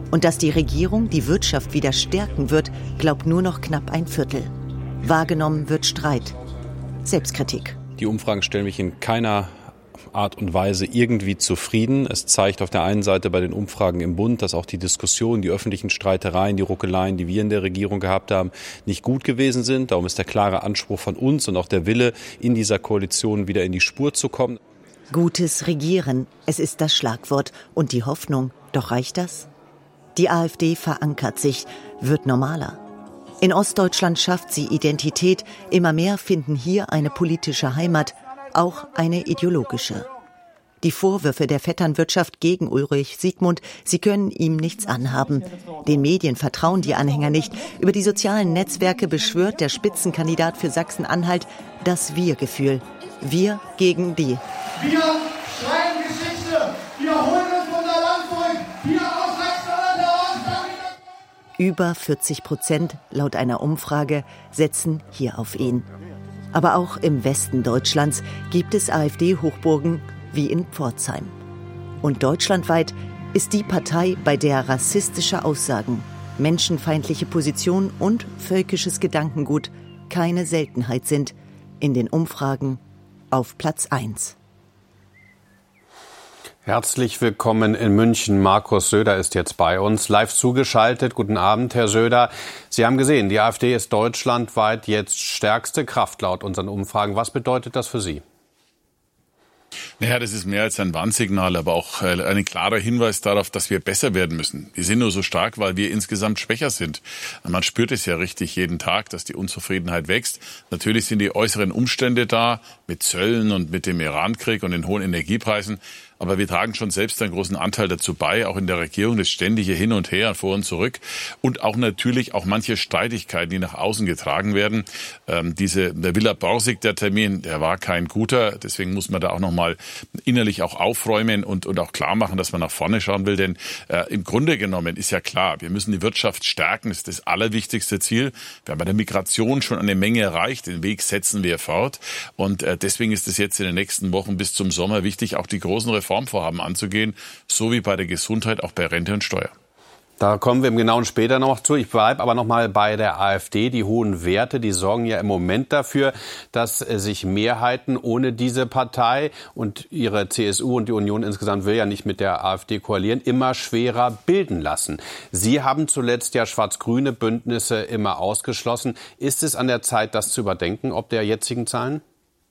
Und dass die Regierung die Wirtschaft wieder stärken wird, glaubt nur noch knapp ein Viertel. Wahrgenommen wird Streit. Selbstkritik. Die Umfragen stellen mich in keiner Art und Weise irgendwie zufrieden. Es zeigt auf der einen Seite bei den Umfragen im Bund, dass auch die Diskussionen, die öffentlichen Streitereien, die Ruckeleien, die wir in der Regierung gehabt haben, nicht gut gewesen sind. Darum ist der klare Anspruch von uns und auch der Wille, in dieser Koalition wieder in die Spur zu kommen. Gutes Regieren, es ist das Schlagwort. Und die Hoffnung, doch reicht das? Die AfD verankert sich, wird normaler. In Ostdeutschland schafft sie Identität. Immer mehr finden hier eine politische Heimat, auch eine ideologische. Die Vorwürfe der Vetternwirtschaft gegen Ulrich Siegmund, sie können ihm nichts anhaben. Den Medien vertrauen die Anhänger nicht. Über die sozialen Netzwerke beschwört der Spitzenkandidat für Sachsen-Anhalt das Wir-Gefühl. Wir gegen die. Wir schreiben Geschichte. Wir holen uns unser Land zurück. Wir aus Sachsen-Anhalt heraus. Über 40% laut einer Umfrage setzen hier auf ihn. Aber auch im Westen Deutschlands gibt es AfD-Hochburgen wie in Pforzheim. Und deutschlandweit ist die Partei, bei der rassistische Aussagen, menschenfeindliche Positionen und völkisches Gedankengut keine Seltenheit sind, in den Umfragen auf Platz 1. Herzlich willkommen in München. Markus Söder ist jetzt bei uns, live zugeschaltet. Guten Abend, Herr Söder. Sie haben gesehen, die AfD ist deutschlandweit jetzt stärkste Kraft laut unseren Umfragen. Was bedeutet das für Sie? Naja, das ist mehr als ein Warnsignal, aber auch ein klarer Hinweis darauf, dass wir besser werden müssen. Wir sind nur so stark, weil wir insgesamt schwächer sind. Man spürt es ja richtig jeden Tag, dass die Unzufriedenheit wächst. Natürlich sind die äußeren Umstände da, mit Zöllen und mit dem Irankrieg und den hohen Energiepreisen. Aber wir tragen schon selbst einen großen Anteil dazu bei, auch in der Regierung, das ständige Hin und Her, vor und zurück. Und auch natürlich auch manche Streitigkeiten, die nach außen getragen werden. Der Villa Borsig, der Termin, der war kein guter. Deswegen muss man da auch nochmal innerlich auch aufräumen und auch klar machen, dass man nach vorne schauen will. Denn im Grunde genommen ist ja klar, wir müssen die Wirtschaft stärken. Das ist das allerwichtigste Ziel. Wir haben bei der Migration schon eine Menge erreicht. Den Weg setzen wir fort. Und deswegen ist es jetzt in den nächsten Wochen bis zum Sommer wichtig, auch die großen Reformvorhaben anzugehen, so wie bei der Gesundheit, auch bei Rente und Steuer. Da kommen wir im Genauen später noch zu. Ich bleibe aber noch mal bei der AfD. Die hohen Werte, die sorgen ja im Moment dafür, dass sich Mehrheiten ohne diese Partei und ihre CSU und die Union insgesamt will ja nicht mit der AfD koalieren, immer schwerer bilden lassen. Sie haben zuletzt ja schwarz-grüne Bündnisse immer ausgeschlossen. Ist es an der Zeit, das zu überdenken, ob der jetzigen Zahlen?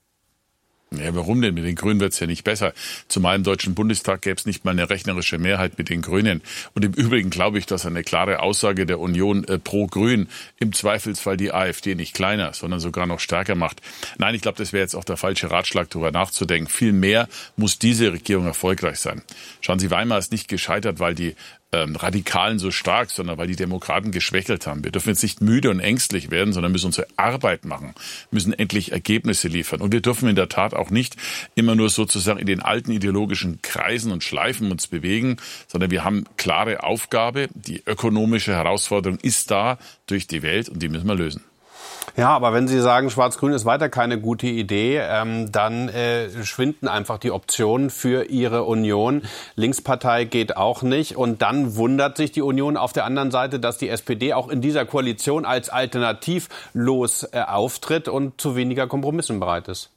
Ja, warum denn? Mit den Grünen wird's ja nicht besser. Zumal im Deutschen Bundestag gäbe es nicht mal eine rechnerische Mehrheit mit den Grünen. Und im Übrigen glaube ich, dass eine klare Aussage der Union pro Grün im Zweifelsfall die AfD nicht kleiner, sondern sogar noch stärker macht. Nein, ich glaube, das wäre jetzt auch der falsche Ratschlag, darüber nachzudenken. Vielmehr muss diese Regierung erfolgreich sein. Schauen Sie, Weimar ist nicht gescheitert, weil die Radikalen so stark, sondern weil die Demokraten geschwächelt haben. Wir dürfen jetzt nicht müde und ängstlich werden, sondern müssen unsere Arbeit machen, müssen endlich Ergebnisse liefern. Und wir dürfen in der Tat auch nicht immer nur sozusagen in den alten ideologischen Kreisen und Schleifen uns bewegen, sondern wir haben klare Aufgabe. Die ökonomische Herausforderung ist da durch die Welt und die müssen wir lösen. Ja, aber wenn Sie sagen, Schwarz-Grün ist weiter keine gute Idee, dann schwinden einfach die Optionen für Ihre Union. Linkspartei geht auch nicht. Und dann wundert sich die Union auf der anderen Seite, dass die SPD auch in dieser Koalition als alternativlos auftritt und zu weniger Kompromissen bereit ist.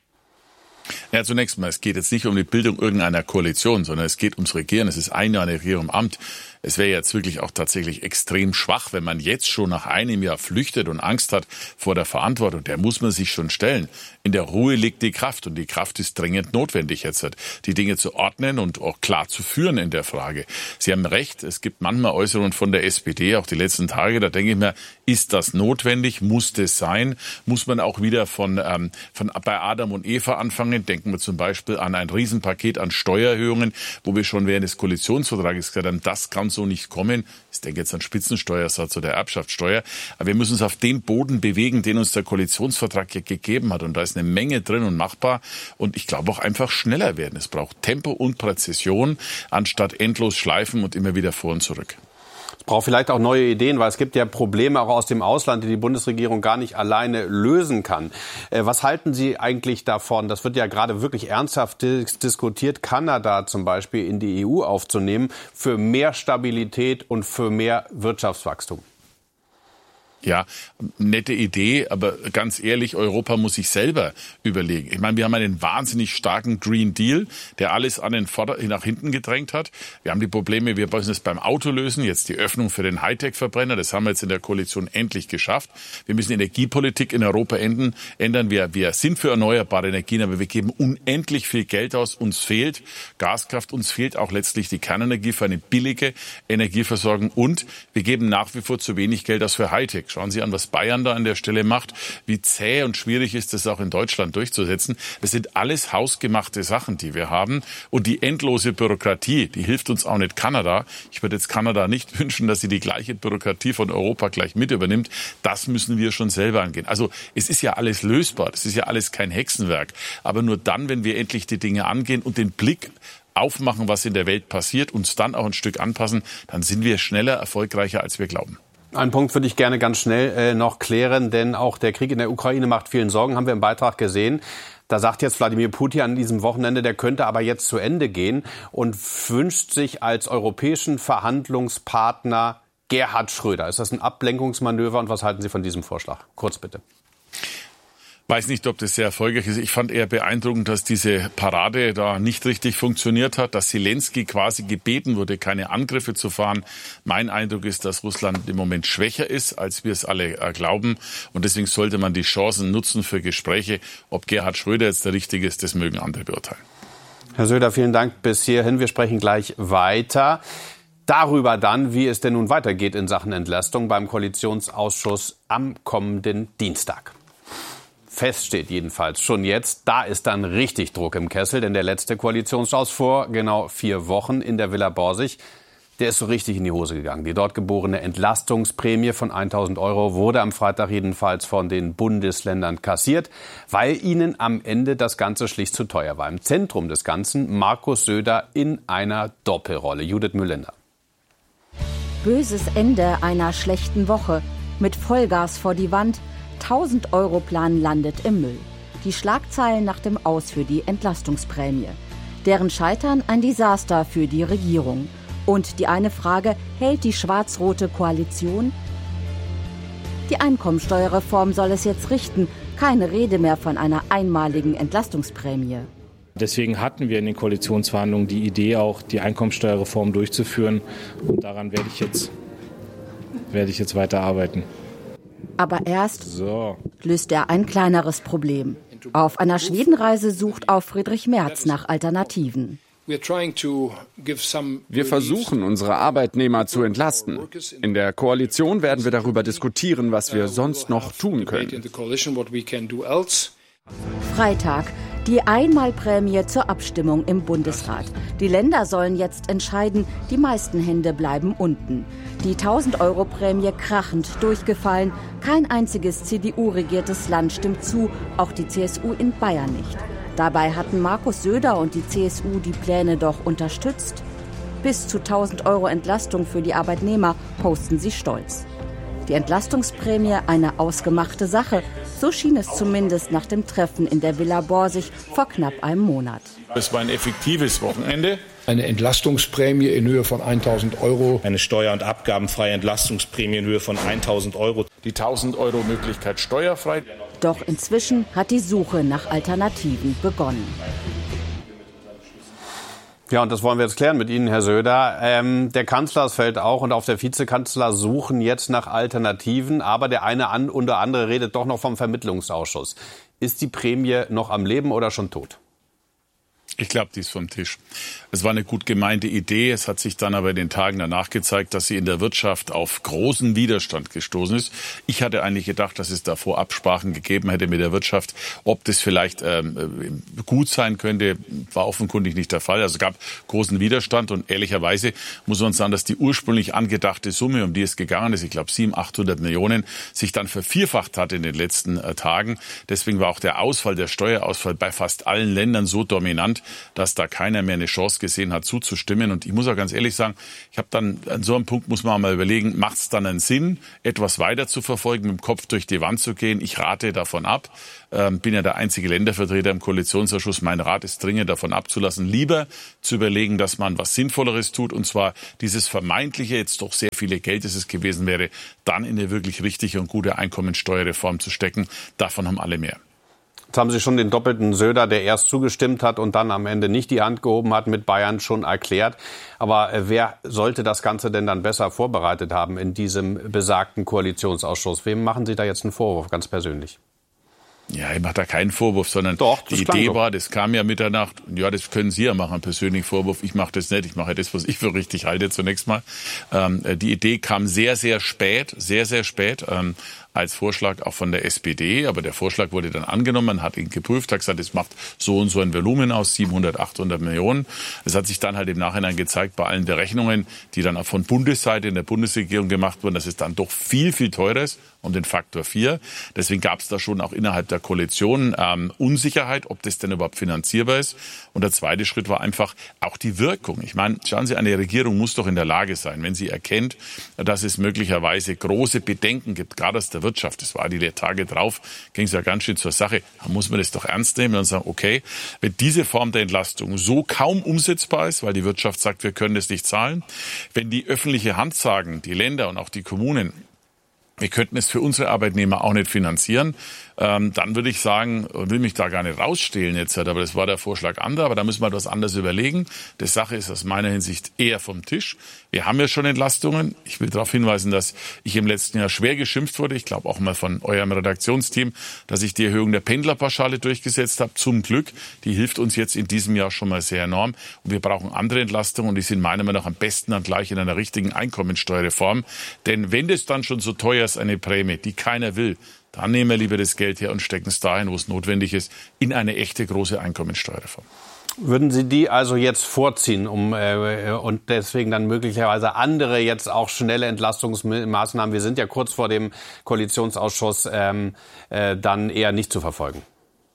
Ja, zunächst mal, es geht jetzt nicht um die Bildung irgendeiner Koalition, sondern es geht ums Regieren. Es ist ein Jahr eine Regierung im Amt. Es wäre jetzt wirklich auch tatsächlich extrem schwach, wenn man jetzt schon nach einem Jahr flüchtet und Angst hat vor der Verantwortung. Der muss man sich schon stellen. In der Ruhe liegt die Kraft und die Kraft ist dringend notwendig jetzt, die Dinge zu ordnen und auch klar zu führen in der Frage. Sie haben recht, es gibt manchmal Äußerungen von der SPD, auch die letzten Tage, da denke ich mir, ist das notwendig? Muss das sein? Muss man auch wieder von bei Adam und Eva anfangen? Denken wir zum Beispiel an ein Riesenpaket an Steuererhöhungen, wo wir schon während des Koalitionsvertrages gesagt haben, das kann so nicht kommen. Ich denke jetzt an Spitzensteuersatz oder Erbschaftssteuer. Aber wir müssen uns auf den Boden bewegen, den uns der Koalitionsvertrag gegeben hat. Und da ist eine Menge drin und machbar. Und ich glaube auch einfach schneller werden. Es braucht Tempo und Präzision, anstatt endlos schleifen und immer wieder vor und zurück. Es braucht vielleicht auch neue Ideen, weil es gibt ja Probleme auch aus dem Ausland, die die Bundesregierung gar nicht alleine lösen kann. Was halten Sie eigentlich davon? Das wird ja gerade wirklich ernsthaft diskutiert, Kanada zum Beispiel in die EU aufzunehmen für mehr Stabilität und für mehr Wirtschaftswachstum. Ja, nette Idee, aber ganz ehrlich, Europa muss sich selber überlegen. Ich meine, wir haben einen wahnsinnig starken Green Deal, der alles nach hinten gedrängt hat. Wir haben die Probleme, wir müssen es beim Auto lösen, jetzt die Öffnung für den Hightech-Verbrenner, das haben wir jetzt in der Koalition endlich geschafft. Wir müssen Energiepolitik in Europa ändern. Wir sind für erneuerbare Energien, aber wir geben unendlich viel Geld aus. Uns fehlt Gaskraft, uns fehlt auch letztlich die Kernenergie für eine billige Energieversorgung und wir geben nach wie vor zu wenig Geld aus für Hightech. Schauen Sie an, was Bayern da an der Stelle macht, wie zäh und schwierig ist es auch in Deutschland durchzusetzen. Das sind alles hausgemachte Sachen, die wir haben. Und die endlose Bürokratie, die hilft uns auch nicht Kanada. Ich würde jetzt Kanada nicht wünschen, dass sie die gleiche Bürokratie von Europa gleich mit übernimmt. Das müssen wir schon selber angehen. Also es ist ja alles lösbar, das ist ja alles kein Hexenwerk. Aber nur dann, wenn wir endlich die Dinge angehen und den Blick aufmachen, was in der Welt passiert, uns dann auch ein Stück anpassen, dann sind wir schneller, erfolgreicher, als wir glauben. Einen Punkt würde ich gerne ganz schnell noch klären, denn auch der Krieg in der Ukraine macht vielen Sorgen, haben wir im Beitrag gesehen. Da sagt jetzt Wladimir Putin an diesem Wochenende, der könnte aber jetzt zu Ende gehen und wünscht sich als europäischen Verhandlungspartner Gerhard Schröder. Ist das ein Ablenkungsmanöver und was halten Sie von diesem Vorschlag? Kurz bitte. Weiß nicht, ob das sehr erfolgreich ist. Ich fand eher beeindruckend, dass diese Parade da nicht richtig funktioniert hat, dass Zelensky quasi gebeten wurde, keine Angriffe zu fahren. Mein Eindruck ist, dass Russland im Moment schwächer ist, als wir es alle glauben. Und deswegen sollte man die Chancen nutzen für Gespräche. Ob Gerhard Schröder jetzt der Richtige ist, das mögen andere beurteilen. Herr Söder, vielen Dank bis hierhin. Wir sprechen gleich weiter. Darüber dann, wie es denn nun weitergeht in Sachen Entlastung beim Koalitionsausschuss am kommenden Dienstag. Fest steht jedenfalls schon jetzt, da ist dann richtig Druck im Kessel, denn der letzte Koalitionsausschuss vor genau 4 Wochen in der Villa Borsig, der ist so richtig in die Hose gegangen. Die dort geborene Entlastungsprämie von 1.000 € wurde am Freitag jedenfalls von den Bundesländern kassiert, weil ihnen am Ende das Ganze schlicht zu teuer war. Im Zentrum des Ganzen Markus Söder in einer Doppelrolle. Judith Mühlender. Böses Ende einer schlechten Woche. Mit Vollgas vor die Wand. 1.000-Euro-Plan landet im Müll. Die Schlagzeilen nach dem Aus für die Entlastungsprämie. Deren Scheitern ein Desaster für die Regierung. Und die eine Frage, hält die schwarz-rote Koalition? Die Einkommensteuerreform soll es jetzt richten. Keine Rede mehr von einer einmaligen Entlastungsprämie. Deswegen hatten wir in den Koalitionsverhandlungen die Idee, auch die Einkommensteuerreform durchzuführen. Und daran werde ich jetzt weiterarbeiten. Aber erst löst er ein kleineres Problem. Auf einer Schwedenreise sucht auch Friedrich Merz nach Alternativen. Wir versuchen, unsere Arbeitnehmer zu entlasten. In der Koalition werden wir darüber diskutieren, was wir sonst noch tun können. Freitag. Die Einmalprämie zur Abstimmung im Bundesrat. Die Länder sollen jetzt entscheiden, die meisten Hände bleiben unten. Die 1.000-Euro-Prämie krachend durchgefallen. Kein einziges CDU-regiertes Land stimmt zu, auch die CSU in Bayern nicht. Dabei hatten Markus Söder und die CSU die Pläne doch unterstützt. Bis zu 1.000 € Entlastung für die Arbeitnehmer posten sie stolz. Die Entlastungsprämie eine ausgemachte Sache. So schien es zumindest nach dem Treffen in der Villa Borsig vor knapp einem Monat. Es war ein effektives Wochenende. Eine Entlastungsprämie in Höhe von 1.000 €. Eine steuer- und abgabenfreie Entlastungsprämie in Höhe von 1.000 €. Die 1.000 € Möglichkeit steuerfrei. Doch inzwischen hat die Suche nach Alternativen begonnen. Ja, und das wollen wir jetzt klären mit Ihnen, Herr Söder. Der Kanzler, es fällt auch, und auch der Vizekanzler suchen jetzt nach Alternativen. Aber der eine oder andere redet doch noch vom Vermittlungsausschuss. Ist die Prämie noch am Leben oder schon tot? Ich glaube, die ist vom Tisch. Es war eine gut gemeinte Idee. Es hat sich dann aber in den Tagen danach gezeigt, dass sie in der Wirtschaft auf großen Widerstand gestoßen ist. Ich hatte eigentlich gedacht, dass es davor Absprachen gegeben hätte mit der Wirtschaft. Ob das vielleicht gut sein könnte, war offenkundig nicht der Fall. Also es gab großen Widerstand und ehrlicherweise muss man sagen, dass die ursprünglich angedachte Summe, um die es gegangen ist, ich glaube 700-800 Millionen, sich dann vervierfacht hat in den letzten Tagen. Deswegen war auch der Steuerausfall bei fast allen Ländern so dominant, fand, dass da keiner mehr eine Chance gesehen hat, zuzustimmen. Und ich muss auch ganz ehrlich sagen, ich habe dann an so einem Punkt muss man mal überlegen, macht es dann einen Sinn, etwas weiter zu verfolgen, mit dem Kopf durch die Wand zu gehen? Ich rate davon ab. Bin ja der einzige Ländervertreter im Koalitionsausschuss. Mein Rat ist dringend davon abzulassen, lieber zu überlegen, dass man was Sinnvolleres tut, und zwar dieses vermeintliche, jetzt doch sehr viele Geld, das es gewesen wäre, dann in eine wirklich richtige und gute Einkommensteuerreform zu stecken. Davon haben alle mehr. Jetzt haben Sie schon den doppelten Söder, der erst zugestimmt hat und dann am Ende nicht die Hand gehoben hat, mit Bayern schon erklärt. Aber wer sollte das Ganze denn dann besser vorbereitet haben in diesem besagten Koalitionsausschuss? Wem machen Sie da jetzt einen Vorwurf, ganz persönlich? Ja, ich mache da keinen Vorwurf, sondern die Idee war, das kam ja Mitternacht, ja, das können Sie ja machen, einen persönlichen Vorwurf. Ich mache das nicht, ich mache das, was ich für richtig halte zunächst mal. Die Idee kam sehr, sehr spät, als Vorschlag auch von der SPD. Aber der Vorschlag wurde dann angenommen, man hat ihn geprüft, hat gesagt, es macht so und so ein Volumen aus, 700, 800 Millionen. Es hat sich dann halt im Nachhinein gezeigt, bei allen Berechnungen, die dann auch von Bundesseite in der Bundesregierung gemacht wurden, dass es dann doch viel, viel teurer ist, um den Faktor 4. Deswegen gab es da schon auch innerhalb der Koalition Unsicherheit, ob das denn überhaupt finanzierbar ist. Und der zweite Schritt war einfach auch die Wirkung. Ich meine, schauen Sie, eine Regierung muss doch in der Lage sein, wenn sie erkennt, dass es möglicherweise große Bedenken gibt, gerade aus der Wirtschaft. Das war die Tage drauf, ging es ja ganz schön zur Sache. Da muss man das doch ernst nehmen und sagen, okay, wenn diese Form der Entlastung so kaum umsetzbar ist, weil die Wirtschaft sagt, wir können das nicht zahlen, wenn die öffentliche Hand sagen, die Länder und auch die Kommunen, wir könnten es für unsere Arbeitnehmer auch nicht finanzieren, dann würde ich sagen, will mich da gar nicht rausstehlen jetzt, aber das war der Vorschlag anderer, aber da müssen wir etwas anderes überlegen. Die Sache ist aus meiner Hinsicht eher vom Tisch. Wir haben ja schon Entlastungen. Ich will darauf hinweisen, dass ich im letzten Jahr schwer geschimpft wurde, ich glaube auch mal von eurem Redaktionsteam, dass ich die Erhöhung der Pendlerpauschale durchgesetzt habe. Zum Glück, die hilft uns jetzt in diesem Jahr schon mal sehr enorm. Und wir brauchen andere Entlastungen und die sind meiner Meinung nach am besten dann gleich in einer richtigen Einkommensteuerreform. Denn wenn das dann schon so teuer ist, eine Prämie, die keiner will, dann nehmen wir lieber das Geld her und stecken es dahin, wo es notwendig ist, in eine echte große Einkommensteuerreform. Würden Sie die also jetzt vorziehen, und deswegen dann möglicherweise andere jetzt auch schnelle Entlastungsmaßnahmen, wir sind ja kurz vor dem Koalitionsausschuss, dann eher nicht zu verfolgen?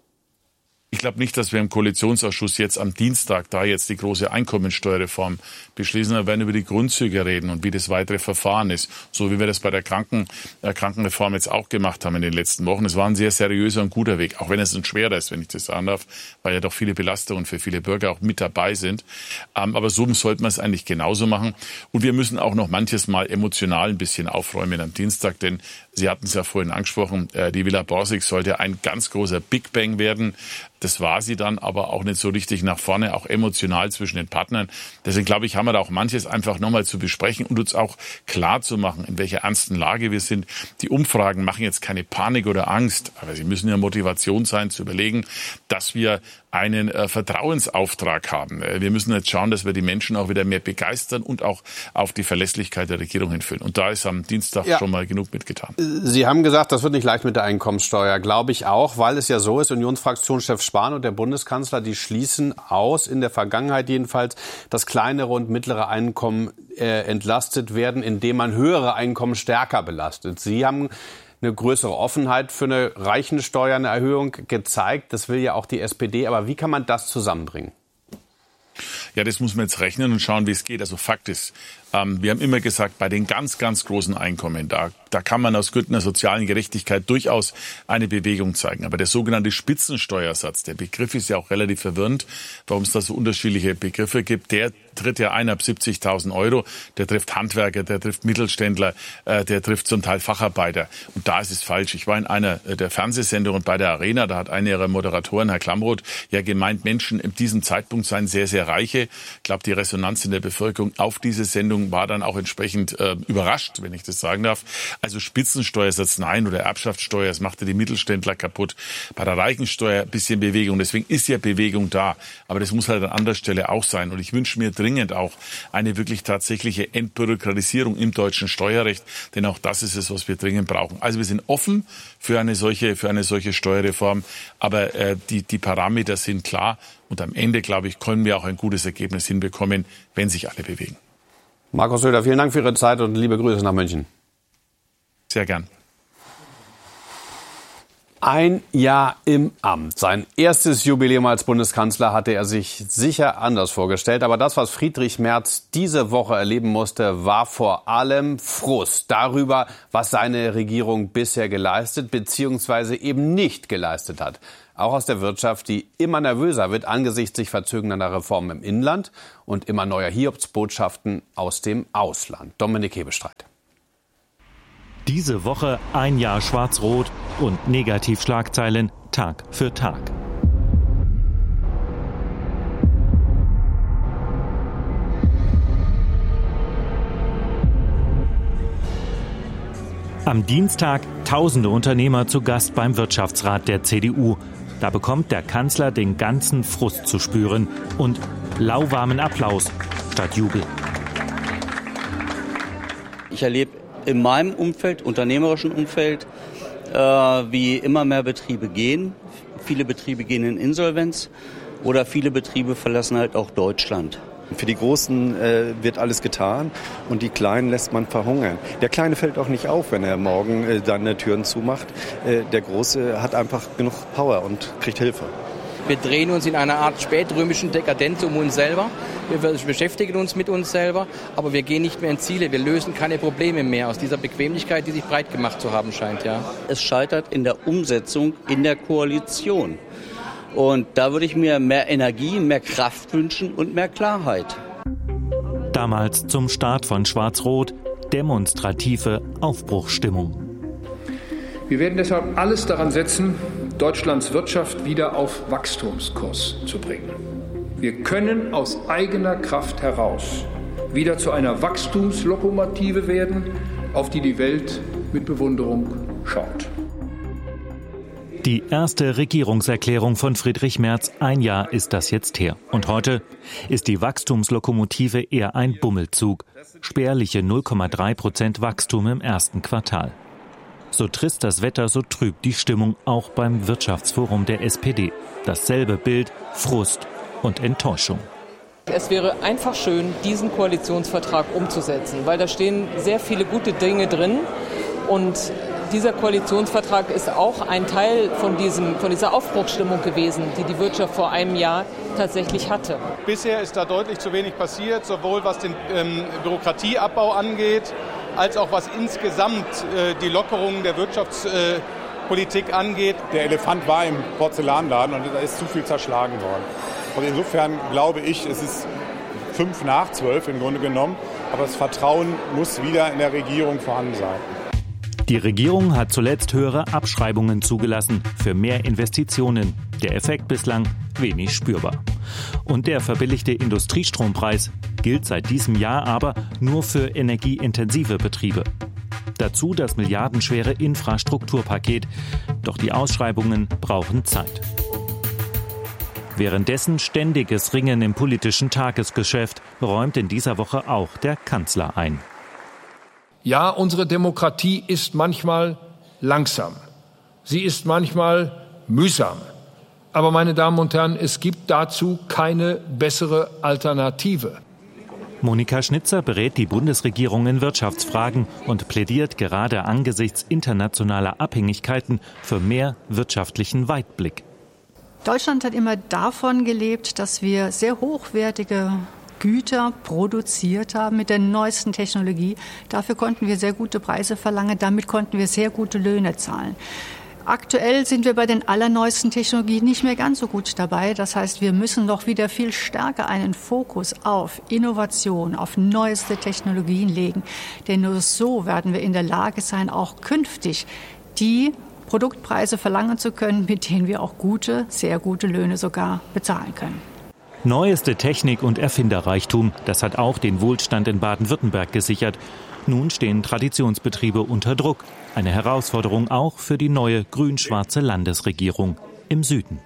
Ich glaube nicht, dass wir im Koalitionsausschuss jetzt am Dienstag da jetzt die große Einkommensteuerreform beschließen. Wir werden über die Grundzüge reden und wie das weitere Verfahren ist. So wie wir das bei der Krankenreform jetzt auch gemacht haben in den letzten Wochen. Es war ein sehr seriöser und guter Weg, auch wenn es ein schwerer ist, wenn ich das sagen darf, weil ja doch viele Belastungen für viele Bürger auch mit dabei sind. Aber so sollte man es eigentlich genauso machen. Und wir müssen auch noch manches Mal emotional ein bisschen aufräumen am Dienstag, denn Sie hatten es ja vorhin angesprochen, die Villa Borsig sollte ein ganz großer Big Bang werden. Das war sie dann aber auch nicht so richtig nach vorne, auch emotional zwischen den Partnern. Deswegen glaube ich, haben wir da auch manches einfach nochmal zu besprechen und uns auch klar zu machen, in welcher ernsten Lage wir sind. Die Umfragen machen jetzt keine Panik oder Angst, aber sie müssen ja Motivation sein, zu überlegen, dass wir einen Vertrauensauftrag haben. Wir müssen jetzt schauen, dass wir die Menschen auch wieder mehr begeistern und auch auf die Verlässlichkeit der Regierung hinführen. Und da ist am Dienstag schon mal genug mitgetan. Sie haben gesagt, das wird nicht leicht mit der Einkommensteuer. Glaube ich auch, weil es ja so ist, Unionsfraktionschef Spahn und der Bundeskanzler, die schließen aus, in der Vergangenheit jedenfalls, dass kleinere und mittlere Einkommen entlastet werden, indem man höhere Einkommen stärker belastet. Sie haben eine größere Offenheit für eine Reichensteuer, eine Erhöhung gezeigt. Das will ja auch die SPD. Aber wie kann man das zusammenbringen? Ja, das muss man jetzt rechnen und schauen, wie es geht. Also Fakt ist, wir haben immer gesagt, bei den ganz, ganz großen Einkommen, da kann man aus Gründen der sozialen Gerechtigkeit durchaus eine Bewegung zeigen. Aber der sogenannte Spitzensteuersatz, der Begriff ist ja auch relativ verwirrend, warum es da so unterschiedliche Begriffe gibt. Der tritt ja ein ab 70.000 Euro. Der trifft Handwerker, der trifft Mittelständler, der trifft zum Teil Facharbeiter. Und da ist es falsch. Ich war in einer der Fernsehsendungen bei der Arena, da hat einer ihrer Moderatoren, Herr Klamroth, ja gemeint, Menschen in diesem Zeitpunkt seien sehr, sehr reiche. Ich glaube, die Resonanz in der Bevölkerung auf diese Sendung war dann auch entsprechend überrascht, wenn ich das sagen darf. Also Spitzensteuersatz nein oder Erbschaftssteuer, das machte die Mittelständler kaputt. Bei der Reichensteuer ein bisschen Bewegung, deswegen ist ja Bewegung da. Aber das muss halt an anderer Stelle auch sein. Und ich wünsche mir dringend auch eine wirklich tatsächliche Entbürokratisierung im deutschen Steuerrecht, denn auch das ist es, was wir dringend brauchen. Also wir sind offen für eine solche Steuerreform, aber die Parameter sind klar. Und am Ende, glaube ich, können wir auch ein gutes Ergebnis hinbekommen, wenn sich alle bewegen. Markus Söder, vielen Dank für Ihre Zeit und liebe Grüße nach München. Sehr gern. Ein Jahr im Amt. Sein erstes Jubiläum als Bundeskanzler hatte er sich sicher anders vorgestellt. Aber das, was Friedrich Merz diese Woche erleben musste, war vor allem Frust darüber, was seine Regierung bisher geleistet bzw. eben nicht geleistet hat. Auch aus der Wirtschaft, die immer nervöser wird angesichts sich verzögernder Reformen im Inland und immer neuer Hiobsbotschaften aus dem Ausland. Dominik Hebestreit. Diese Woche ein Jahr Schwarz-Rot und Negativschlagzeilen Tag für Tag. Am Dienstag tausende Unternehmer zu Gast beim Wirtschaftsrat der CDU. Da bekommt der Kanzler den ganzen Frust zu spüren und lauwarmen Applaus statt Jubel. Ich erlebe in meinem Umfeld, unternehmerischen Umfeld, wie immer mehr Betriebe gehen. Viele Betriebe gehen in Insolvenz oder viele Betriebe verlassen halt auch Deutschland. Für die Großen wird alles getan und die Kleinen lässt man verhungern. Der Kleine fällt auch nicht auf, wenn er morgen seine Türen zumacht. Der Große hat einfach genug Power und kriegt Hilfe. Wir drehen uns in einer Art spätrömischen Dekadenz um uns selber. Wir beschäftigen uns mit uns selber, aber wir gehen nicht mehr in Ziele. Wir lösen keine Probleme mehr aus dieser Bequemlichkeit, die sich breit gemacht zu haben scheint. Ja. Es scheitert in der Umsetzung in der Koalition. Und da würde ich mir mehr Energie, mehr Kraft wünschen und mehr Klarheit. Damals zum Start von Schwarz-Rot demonstrative Aufbruchsstimmung. Wir werden deshalb alles daran setzen, Deutschlands Wirtschaft wieder auf Wachstumskurs zu bringen. Wir können aus eigener Kraft heraus wieder zu einer Wachstumslokomotive werden, auf die die Welt mit Bewunderung schaut. Die erste Regierungserklärung von Friedrich Merz, ein Jahr ist das jetzt her. Und heute ist die Wachstumslokomotive eher ein Bummelzug. Spärliche 0,3% Wachstum im ersten Quartal. So trist das Wetter, so trüb die Stimmung auch beim Wirtschaftsforum der SPD. Dasselbe Bild, Frust und Enttäuschung. Es wäre einfach schön, diesen Koalitionsvertrag umzusetzen, weil da stehen sehr viele gute Dinge drin. Und dieser Koalitionsvertrag ist auch ein Teil von dieser Aufbruchsstimmung gewesen, die die Wirtschaft vor einem Jahr tatsächlich hatte. Bisher ist da deutlich zu wenig passiert, sowohl was den Bürokratieabbau angeht, als auch was insgesamt die Lockerung der Wirtschaftspolitik angeht. Der Elefant war im Porzellanladen und da ist zu viel zerschlagen worden. Und insofern glaube ich, es ist 11:55 im Grunde genommen, aber das Vertrauen muss wieder in der Regierung vorhanden sein. Die Regierung hat zuletzt höhere Abschreibungen zugelassen für mehr Investitionen. Der Effekt bislang wenig spürbar. Und der verbilligte Industriestrompreis gilt seit diesem Jahr aber nur für energieintensive Betriebe. Dazu das milliardenschwere Infrastrukturpaket. Doch die Ausschreibungen brauchen Zeit. Währenddessen ständiges Ringen im politischen Tagesgeschäft räumt in dieser Woche auch der Kanzler ein. Ja, unsere Demokratie ist manchmal langsam. Sie ist manchmal mühsam. Aber, meine Damen und Herren, es gibt dazu keine bessere Alternative. Monika Schnitzer berät die Bundesregierung in Wirtschaftsfragen und plädiert gerade angesichts internationaler Abhängigkeiten für mehr wirtschaftlichen Weitblick. Deutschland hat immer davon gelebt, dass wir sehr hochwertige Güter produziert haben mit der neuesten Technologie. Dafür konnten wir sehr gute Preise verlangen, damit konnten wir sehr gute Löhne zahlen. Aktuell sind wir bei den allerneuesten Technologien nicht mehr ganz so gut dabei. Das heißt, wir müssen noch wieder viel stärker einen Fokus auf Innovation, auf neueste Technologien legen. Denn nur so werden wir in der Lage sein, auch künftig die Produktpreise verlangen zu können, mit denen wir auch sehr gute Löhne sogar bezahlen können. Neueste Technik und Erfinderreichtum, das hat auch den Wohlstand in Baden-Württemberg gesichert. Nun stehen Traditionsbetriebe unter Druck. Eine Herausforderung auch für die neue grün-schwarze Landesregierung im Süden.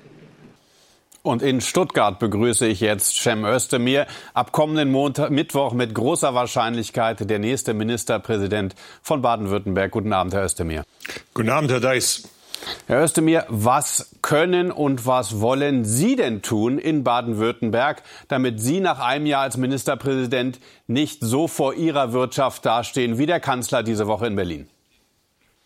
Und in Stuttgart begrüße ich jetzt Cem Özdemir. Ab kommenden Mittwoch mit großer Wahrscheinlichkeit der nächste Ministerpräsident von Baden-Württemberg. Guten Abend, Herr Özdemir. Guten Abend, Herr Deiß. Herr Özdemir, was können und was wollen Sie denn tun in Baden-Württemberg, damit Sie nach einem Jahr als Ministerpräsident nicht so vor Ihrer Wirtschaft dastehen wie der Kanzler diese Woche in Berlin?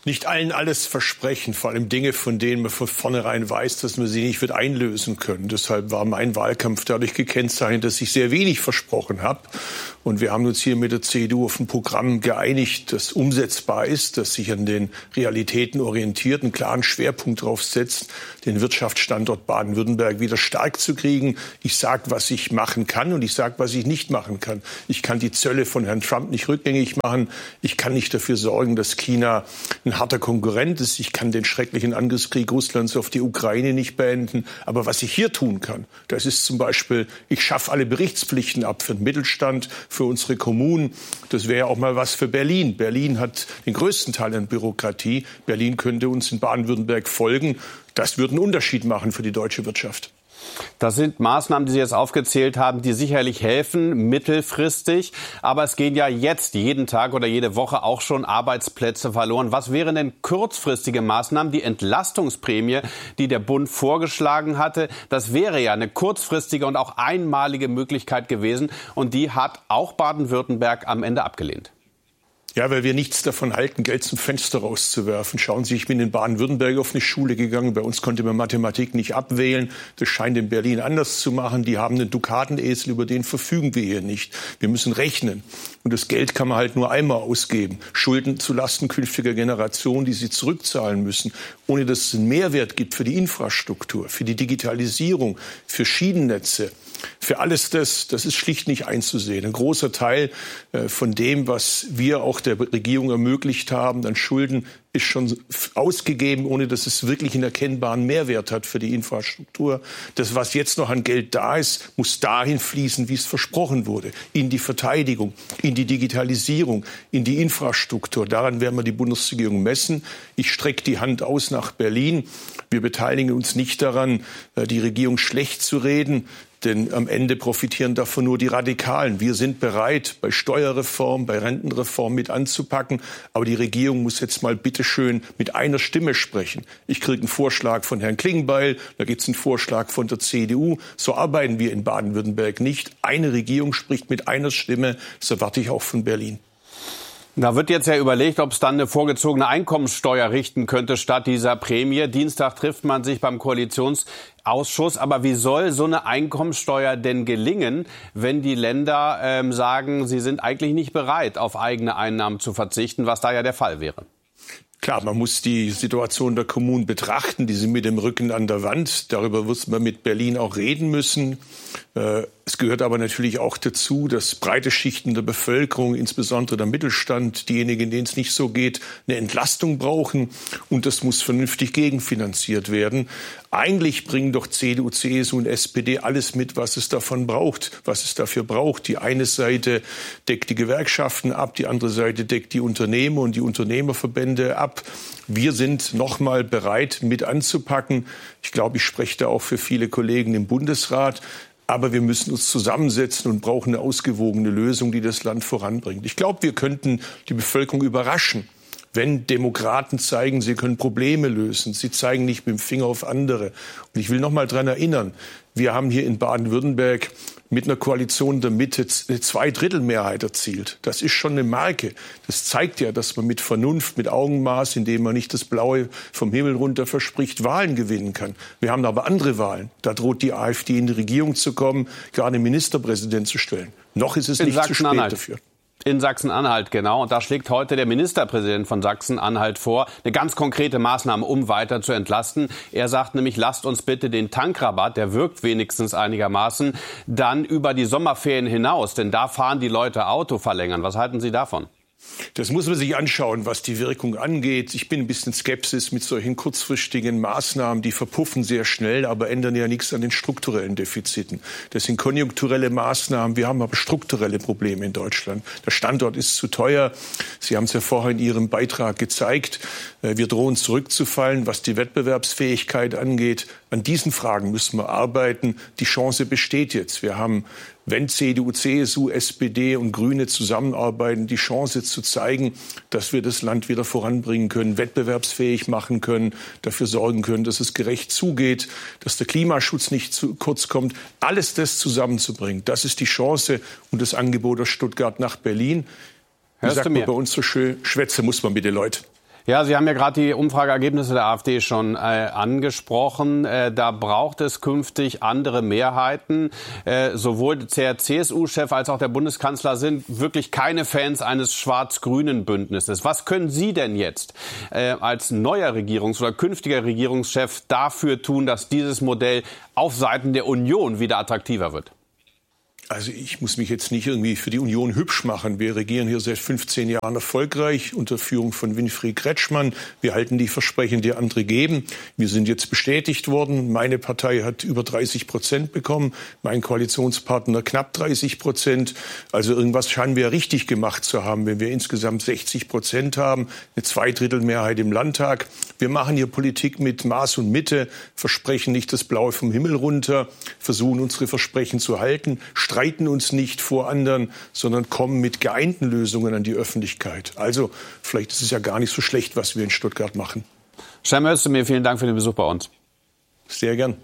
nicht allen alles versprechen, vor allem Dinge, von denen man von vornherein weiß, dass man sie nicht wird einlösen können. Deshalb war mein Wahlkampf dadurch gekennzeichnet, dass ich sehr wenig versprochen habe. Und wir haben uns hier mit der CDU auf ein Programm geeinigt, das umsetzbar ist, das sich an den Realitäten orientiert, einen klaren Schwerpunkt drauf setzt, den Wirtschaftsstandort Baden-Württemberg wieder stark zu kriegen. Ich sage, was ich machen kann und ich sage, was ich nicht machen kann. Ich kann die Zölle von Herrn Trump nicht rückgängig machen. Ich kann nicht dafür sorgen, dass China ein harter Konkurrent ist. Ich kann den schrecklichen Angriffskrieg Russlands auf die Ukraine nicht beenden. Aber was ich hier tun kann, das ist zum Beispiel, ich schaffe alle Berichtspflichten ab für den Mittelstand, für unsere Kommunen. Das wäre auch mal was für Berlin. Berlin hat den größten Teil an Bürokratie. Berlin könnte uns in Baden-Württemberg folgen. Das würde einen Unterschied machen für die deutsche Wirtschaft. Das sind Maßnahmen, die Sie jetzt aufgezählt haben, die sicherlich helfen, mittelfristig. Aber es gehen ja jetzt jeden Tag oder jede Woche auch schon Arbeitsplätze verloren. Was wären denn kurzfristige Maßnahmen? Die Entlastungsprämie, die der Bund vorgeschlagen hatte, das wäre ja eine kurzfristige und auch einmalige Möglichkeit gewesen. Und die hat auch Baden-Württemberg am Ende abgelehnt. Ja, weil wir nichts davon halten, Geld zum Fenster rauszuwerfen. Schauen Sie, ich bin in Baden-Württemberg auf eine Schule gegangen. Bei uns konnte man Mathematik nicht abwählen. Das scheint in Berlin anders zu machen. Die haben einen Dukatenesel, über den verfügen wir hier nicht. Wir müssen rechnen. Und das Geld kann man halt nur einmal ausgeben. Schulden zulasten künftiger Generationen, die sie zurückzahlen müssen. Ohne dass es einen Mehrwert gibt für die Infrastruktur, für die Digitalisierung, für Schienennetze. Für alles das ist schlicht nicht einzusehen. Ein großer Teil von dem, was wir auch der Regierung ermöglicht haben, an Schulden, ist schon ausgegeben, ohne dass es wirklich einen erkennbaren Mehrwert hat für die Infrastruktur. Das, was jetzt noch an Geld da ist, muss dahin fließen, wie es versprochen wurde. In die Verteidigung, in die Digitalisierung, in die Infrastruktur. Daran werden wir die Bundesregierung messen. Ich strecke die Hand aus nach Berlin. Wir beteiligen uns nicht daran, die Regierung schlecht zu reden. Denn am Ende profitieren davon nur die Radikalen. Wir sind bereit, bei Steuerreform, bei Rentenreform mit anzupacken. Aber die Regierung muss jetzt mal bitteschön mit einer Stimme sprechen. Ich kriege einen Vorschlag von Herrn Klingbeil, da gibt es einen Vorschlag von der CDU. So arbeiten wir in Baden-Württemberg nicht. Eine Regierung spricht mit einer Stimme. Das erwarte ich auch von Berlin. Da wird jetzt ja überlegt, ob es dann eine vorgezogene Einkommenssteuer richten könnte statt dieser Prämie. Dienstag trifft man sich beim Koalitionsausschuss. Aber wie soll so eine Einkommenssteuer denn gelingen, wenn die Länder sagen, sie sind eigentlich nicht bereit, auf eigene Einnahmen zu verzichten, was da ja der Fall wäre? Klar, man muss die Situation der Kommunen betrachten. Die sind mit dem Rücken an der Wand. Darüber wird man mit Berlin auch reden müssen. Es gehört aber natürlich auch dazu, dass breite Schichten der Bevölkerung, insbesondere der Mittelstand, diejenigen, denen es nicht so geht, eine Entlastung brauchen. Und das muss vernünftig gegenfinanziert werden. Eigentlich bringen doch CDU, CSU und SPD alles mit, was es davon braucht, was es dafür braucht. Die eine Seite deckt die Gewerkschaften ab, die andere Seite deckt die Unternehmer und die Unternehmerverbände ab. Wir sind noch mal bereit, mit anzupacken. Ich glaube, ich spreche da auch für viele Kollegen im Bundesrat. Aber wir müssen uns zusammensetzen und brauchen eine ausgewogene Lösung, die das Land voranbringt. Ich glaube, wir könnten die Bevölkerung überraschen, wenn Demokraten zeigen, sie können Probleme lösen. Sie zeigen nicht mit dem Finger auf andere. Und ich will noch mal daran erinnern, wir haben hier in Baden-Württemberg mit einer Koalition der Mitte eine Zweidrittelmehrheit erzielt. Das ist schon eine Marke. Das zeigt ja, dass man mit Vernunft, mit Augenmaß, indem man nicht das Blaue vom Himmel runter verspricht, Wahlen gewinnen kann. Wir haben aber andere Wahlen. Da droht die AfD in die Regierung zu kommen, gerade einen Ministerpräsident zu stellen. Noch ist es nicht zu spät dafür. In Sachsen-Anhalt, genau. Und da schlägt heute der Ministerpräsident von Sachsen-Anhalt vor, eine ganz konkrete Maßnahme, um weiter zu entlasten. Er sagt nämlich, lasst uns bitte den Tankrabatt, der wirkt wenigstens einigermaßen, dann über die Sommerferien hinaus. Denn da fahren die Leute Auto verlängern. Was halten Sie davon? Das muss man sich anschauen, was die Wirkung angeht. Ich bin ein bisschen skeptisch mit solchen kurzfristigen Maßnahmen. Die verpuffen sehr schnell, aber ändern ja nichts an den strukturellen Defiziten. Das sind konjunkturelle Maßnahmen. Wir haben aber strukturelle Probleme in Deutschland. Der Standort ist zu teuer. Sie haben es ja vorher in Ihrem Beitrag gezeigt. Wir drohen zurückzufallen, was die Wettbewerbsfähigkeit angeht. An diesen Fragen müssen wir arbeiten. Die Chance besteht jetzt. Wir haben, wenn CDU, CSU, SPD und Grüne zusammenarbeiten, die Chance zu zeigen, dass wir das Land wieder voranbringen können, wettbewerbsfähig machen können, dafür sorgen können, dass es gerecht zugeht, dass der Klimaschutz nicht zu kurz kommt. Alles das zusammenzubringen, das ist die Chance und das Angebot aus Stuttgart nach Berlin. Wie sagt man bei uns so schön, schwätze muss man bitte, Leute. Ja, Sie haben ja gerade die Umfrageergebnisse der AfD schon angesprochen. Da braucht es künftig andere Mehrheiten. Sowohl der CSU-Chef als auch der Bundeskanzler sind wirklich keine Fans eines schwarz-grünen Bündnisses. Was können Sie denn jetzt als neuer oder künftiger Regierungschef dafür tun, dass dieses Modell auf Seiten der Union wieder attraktiver wird? Also ich muss mich jetzt nicht irgendwie für die Union hübsch machen. Wir regieren hier seit 15 Jahren erfolgreich unter Führung von Winfried Kretschmann. Wir halten die Versprechen, die andere geben. Wir sind jetzt bestätigt worden. Meine Partei hat über 30% bekommen, mein Koalitionspartner knapp 30%. Also irgendwas scheinen wir richtig gemacht zu haben, wenn wir insgesamt 60% haben, eine Zweidrittelmehrheit im Landtag. Wir machen hier Politik mit Maß und Mitte, versprechen nicht das Blaue vom Himmel runter, versuchen unsere Versprechen zu halten, streiten uns nicht vor anderen, sondern kommen mit geeinten Lösungen an die Öffentlichkeit. Also vielleicht ist es ja gar nicht so schlecht, was wir in Stuttgart machen. Cem Özdemir, vielen Dank für den Besuch bei uns. Sehr gern.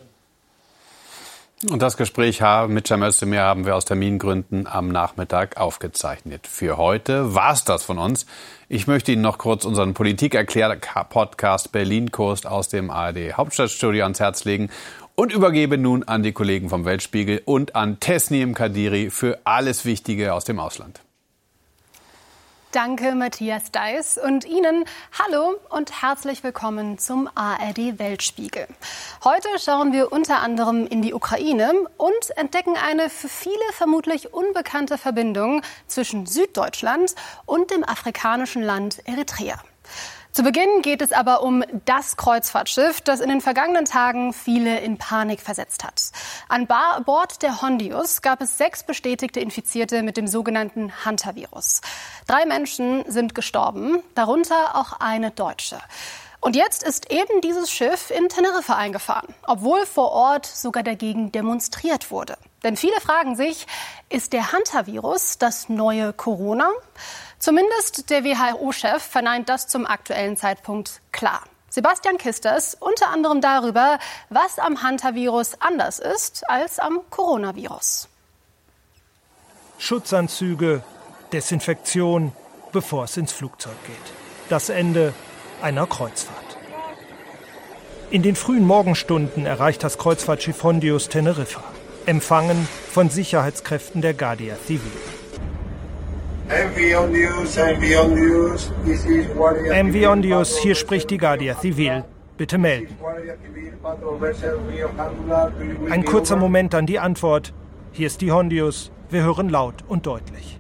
Und das Gespräch mit Cem Özdemir haben wir aus Termingründen am Nachmittag aufgezeichnet. Für heute war's das von uns. Ich möchte Ihnen noch kurz unseren Politikerklär-Podcast Berlin-Kurs aus dem ARD-Hauptstadtstudio ans Herz legen und übergebe nun an die Kollegen vom Weltspiegel und an Tesnim Kadiri für alles Wichtige aus dem Ausland. Danke, Matthias Deiß. Und Ihnen hallo und herzlich willkommen zum ARD Weltspiegel. Heute schauen wir unter anderem in die Ukraine und entdecken eine für viele vermutlich unbekannte Verbindung zwischen Süddeutschland und dem afrikanischen Land Eritrea. Zu Beginn geht es aber um das Kreuzfahrtschiff, das in den vergangenen Tagen viele in Panik versetzt hat. An Bord der Hondius gab es 6 bestätigte Infizierte mit dem sogenannten Hantavirus. 3 Menschen sind gestorben, darunter auch eine Deutsche. Und jetzt ist eben dieses Schiff in Teneriffa eingefahren, obwohl vor Ort sogar dagegen demonstriert wurde. Denn viele fragen sich, ist der Hantavirus das neue Corona? Zumindest der WHO-Chef verneint das zum aktuellen Zeitpunkt klar. Sebastian Kisters unter anderem darüber, was am Hantavirus anders ist als am Coronavirus. Schutzanzüge, Desinfektion, bevor es ins Flugzeug geht. Das Ende einer Kreuzfahrt. In den frühen Morgenstunden erreicht das Kreuzfahrtschiff Hondius Teneriffa, empfangen von Sicherheitskräften der Guardia Civil. MV Hondius, hier spricht die Guardia Civil. Bitte melden. Ein kurzer Moment, dann die Antwort. Hier ist die Hondius. Wir hören laut und deutlich.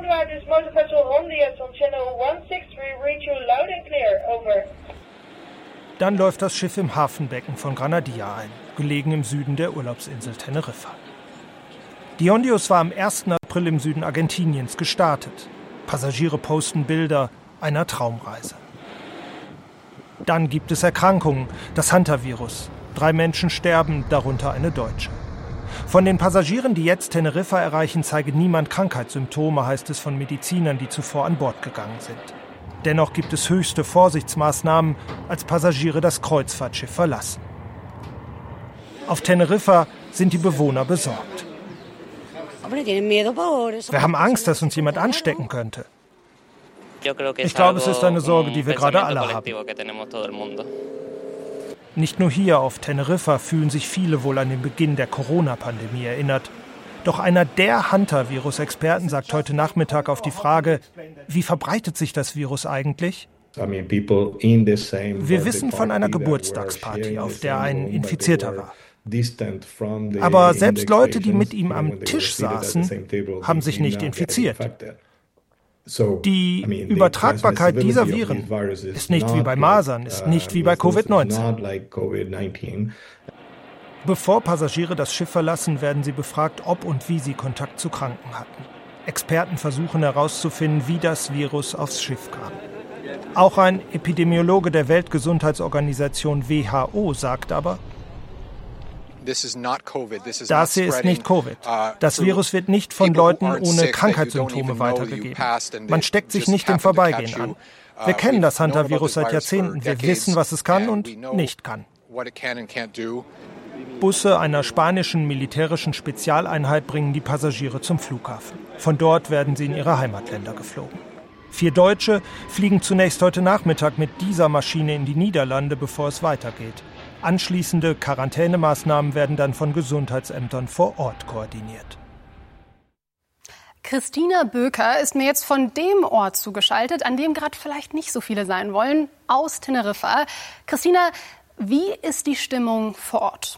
Dann läuft das Schiff im Hafenbecken von Granadilla ein, gelegen im Süden der Urlaubsinsel Teneriffa. Die Hondius war am 1. April im Süden Argentiniens gestartet. Passagiere posten Bilder einer Traumreise. Dann gibt es Erkrankungen, das Hantavirus. 3 Menschen sterben, darunter eine Deutsche. Von den Passagieren, die jetzt Teneriffa erreichen, zeige niemand Krankheitssymptome, heißt es von Medizinern, die zuvor an Bord gegangen sind. Dennoch gibt es höchste Vorsichtsmaßnahmen, als Passagiere das Kreuzfahrtschiff verlassen. Auf Teneriffa sind die Bewohner besorgt. Wir haben Angst, dass uns jemand anstecken könnte. Ich glaube, es ist eine Sorge, die wir gerade alle haben. Nicht nur hier auf Teneriffa fühlen sich viele wohl an den Beginn der Corona-Pandemie erinnert. Doch einer der Hantavirus-Experten sagt heute Nachmittag auf die Frage, wie verbreitet sich das Virus eigentlich? Wir wissen von einer Geburtstagsparty, auf der ein Infizierter war. Aber selbst Leute, die mit ihm am Tisch saßen, haben sich nicht infiziert. Die Übertragbarkeit dieser Viren ist nicht wie bei Masern, ist nicht wie bei Covid-19. Bevor Passagiere das Schiff verlassen, werden sie befragt, ob und wie sie Kontakt zu Kranken hatten. Experten versuchen herauszufinden, wie das Virus aufs Schiff kam. Auch ein Epidemiologe der Weltgesundheitsorganisation WHO sagt aber, das hier ist nicht Covid. Das Virus wird nicht von Leuten ohne Krankheitssymptome weitergegeben. Man steckt sich nicht im Vorbeigehen an. Wir kennen das Hantavirus seit Jahrzehnten. Wir wissen, was es kann und nicht kann. Busse einer spanischen militärischen Spezialeinheit bringen die Passagiere zum Flughafen. Von dort werden sie in ihre Heimatländer geflogen. 4 Deutsche fliegen zunächst heute Nachmittag mit dieser Maschine in die Niederlande, bevor es weitergeht. Anschließende Quarantänemaßnahmen werden dann von Gesundheitsämtern vor Ort koordiniert. Christina Böker ist mir jetzt von dem Ort zugeschaltet, an dem gerade vielleicht nicht so viele sein wollen, aus Teneriffa. Christina, wie ist die Stimmung vor Ort?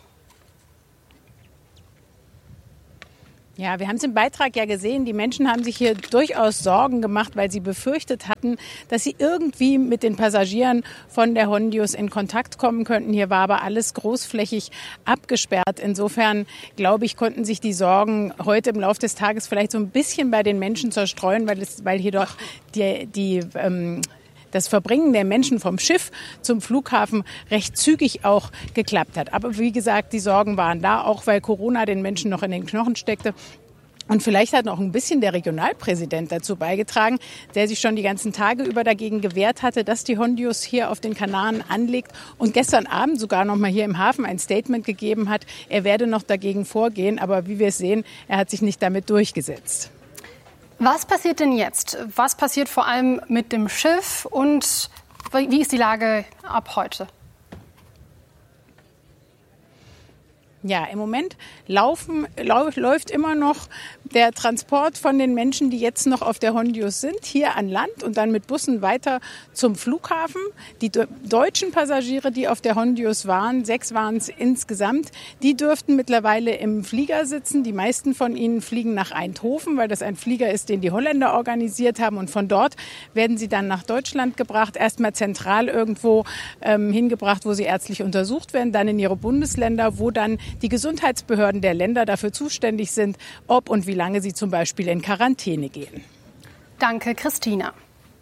Ja, wir haben es im Beitrag ja gesehen, die Menschen haben sich hier durchaus Sorgen gemacht, weil sie befürchtet hatten, dass sie irgendwie mit den Passagieren von der Hondius in Kontakt kommen könnten. Hier war aber alles großflächig abgesperrt. Insofern, glaube ich, konnten sich die Sorgen heute im Laufe des Tages vielleicht so ein bisschen bei den Menschen zerstreuen, weil hier doch das Verbringen der Menschen vom Schiff zum Flughafen recht zügig auch geklappt hat. Aber wie gesagt, die Sorgen waren da, auch weil Corona den Menschen noch in den Knochen steckte. Und vielleicht hat noch ein bisschen der Regionalpräsident dazu beigetragen, der sich schon die ganzen Tage über dagegen gewehrt hatte, dass die Hondius hier auf den Kanaren anlegt und gestern Abend sogar noch mal hier im Hafen ein Statement gegeben hat, er werde noch dagegen vorgehen. Aber wie wir es sehen, er hat sich nicht damit durchgesetzt. Was passiert denn jetzt? Was passiert vor allem mit dem Schiff und wie ist die Lage ab heute? Ja, im Moment läuft immer noch der Transport von den Menschen, die jetzt noch auf der Hondius sind, hier an Land und dann mit Bussen weiter zum Flughafen. Die deutschen Passagiere, die auf der Hondius waren, 6 waren es insgesamt, die dürften mittlerweile im Flieger sitzen. Die meisten von ihnen fliegen nach Eindhoven, weil das ein Flieger ist, den die Holländer organisiert haben. Und von dort werden sie dann nach Deutschland gebracht, erstmal zentral irgendwo hingebracht, wo sie ärztlich untersucht werden, dann in ihre Bundesländer, wo dann die Gesundheitsbehörden der Länder dafür zuständig sind, ob und wie lange sie zum Beispiel in Quarantäne gehen. Danke, Christina.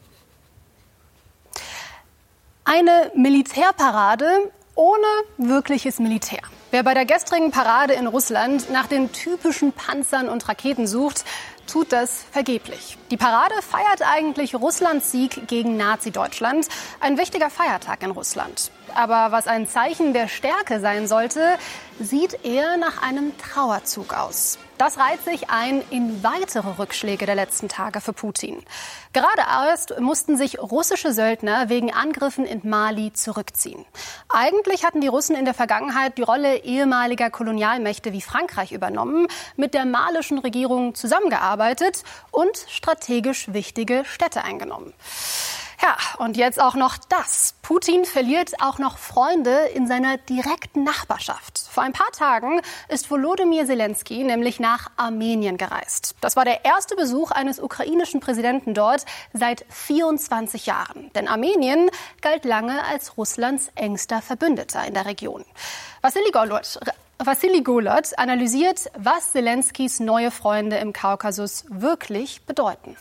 Eine Militärparade ohne wirkliches Militär. Wer bei der gestrigen Parade in Russland nach den typischen Panzern und Raketen sucht, tut das vergeblich. Die Parade feiert eigentlich Russlands Sieg gegen Nazi-Deutschland. Ein wichtiger Feiertag in Russland. Aber was ein Zeichen der Stärke sein sollte, sieht eher nach einem Trauerzug aus. Das reiht sich ein in weitere Rückschläge der letzten Tage für Putin. Gerade erst mussten sich russische Söldner wegen Angriffen in Mali zurückziehen. Eigentlich hatten die Russen in der Vergangenheit die Rolle ehemaliger Kolonialmächte wie Frankreich übernommen, mit der malischen Regierung zusammengearbeitet und strategisch wichtige Städte eingenommen. Ja, und jetzt auch noch das. Putin verliert auch noch Freunde in seiner direkten Nachbarschaft. Vor ein paar Tagen ist Volodymyr Zelensky nämlich nach Armenien gereist. Das war der erste Besuch eines ukrainischen Präsidenten dort seit 24 Jahren. Denn Armenien galt lange als Russlands engster Verbündeter in der Region. Wassili Golod analysiert, was Zelenskys neue Freunde im Kaukasus wirklich bedeuten.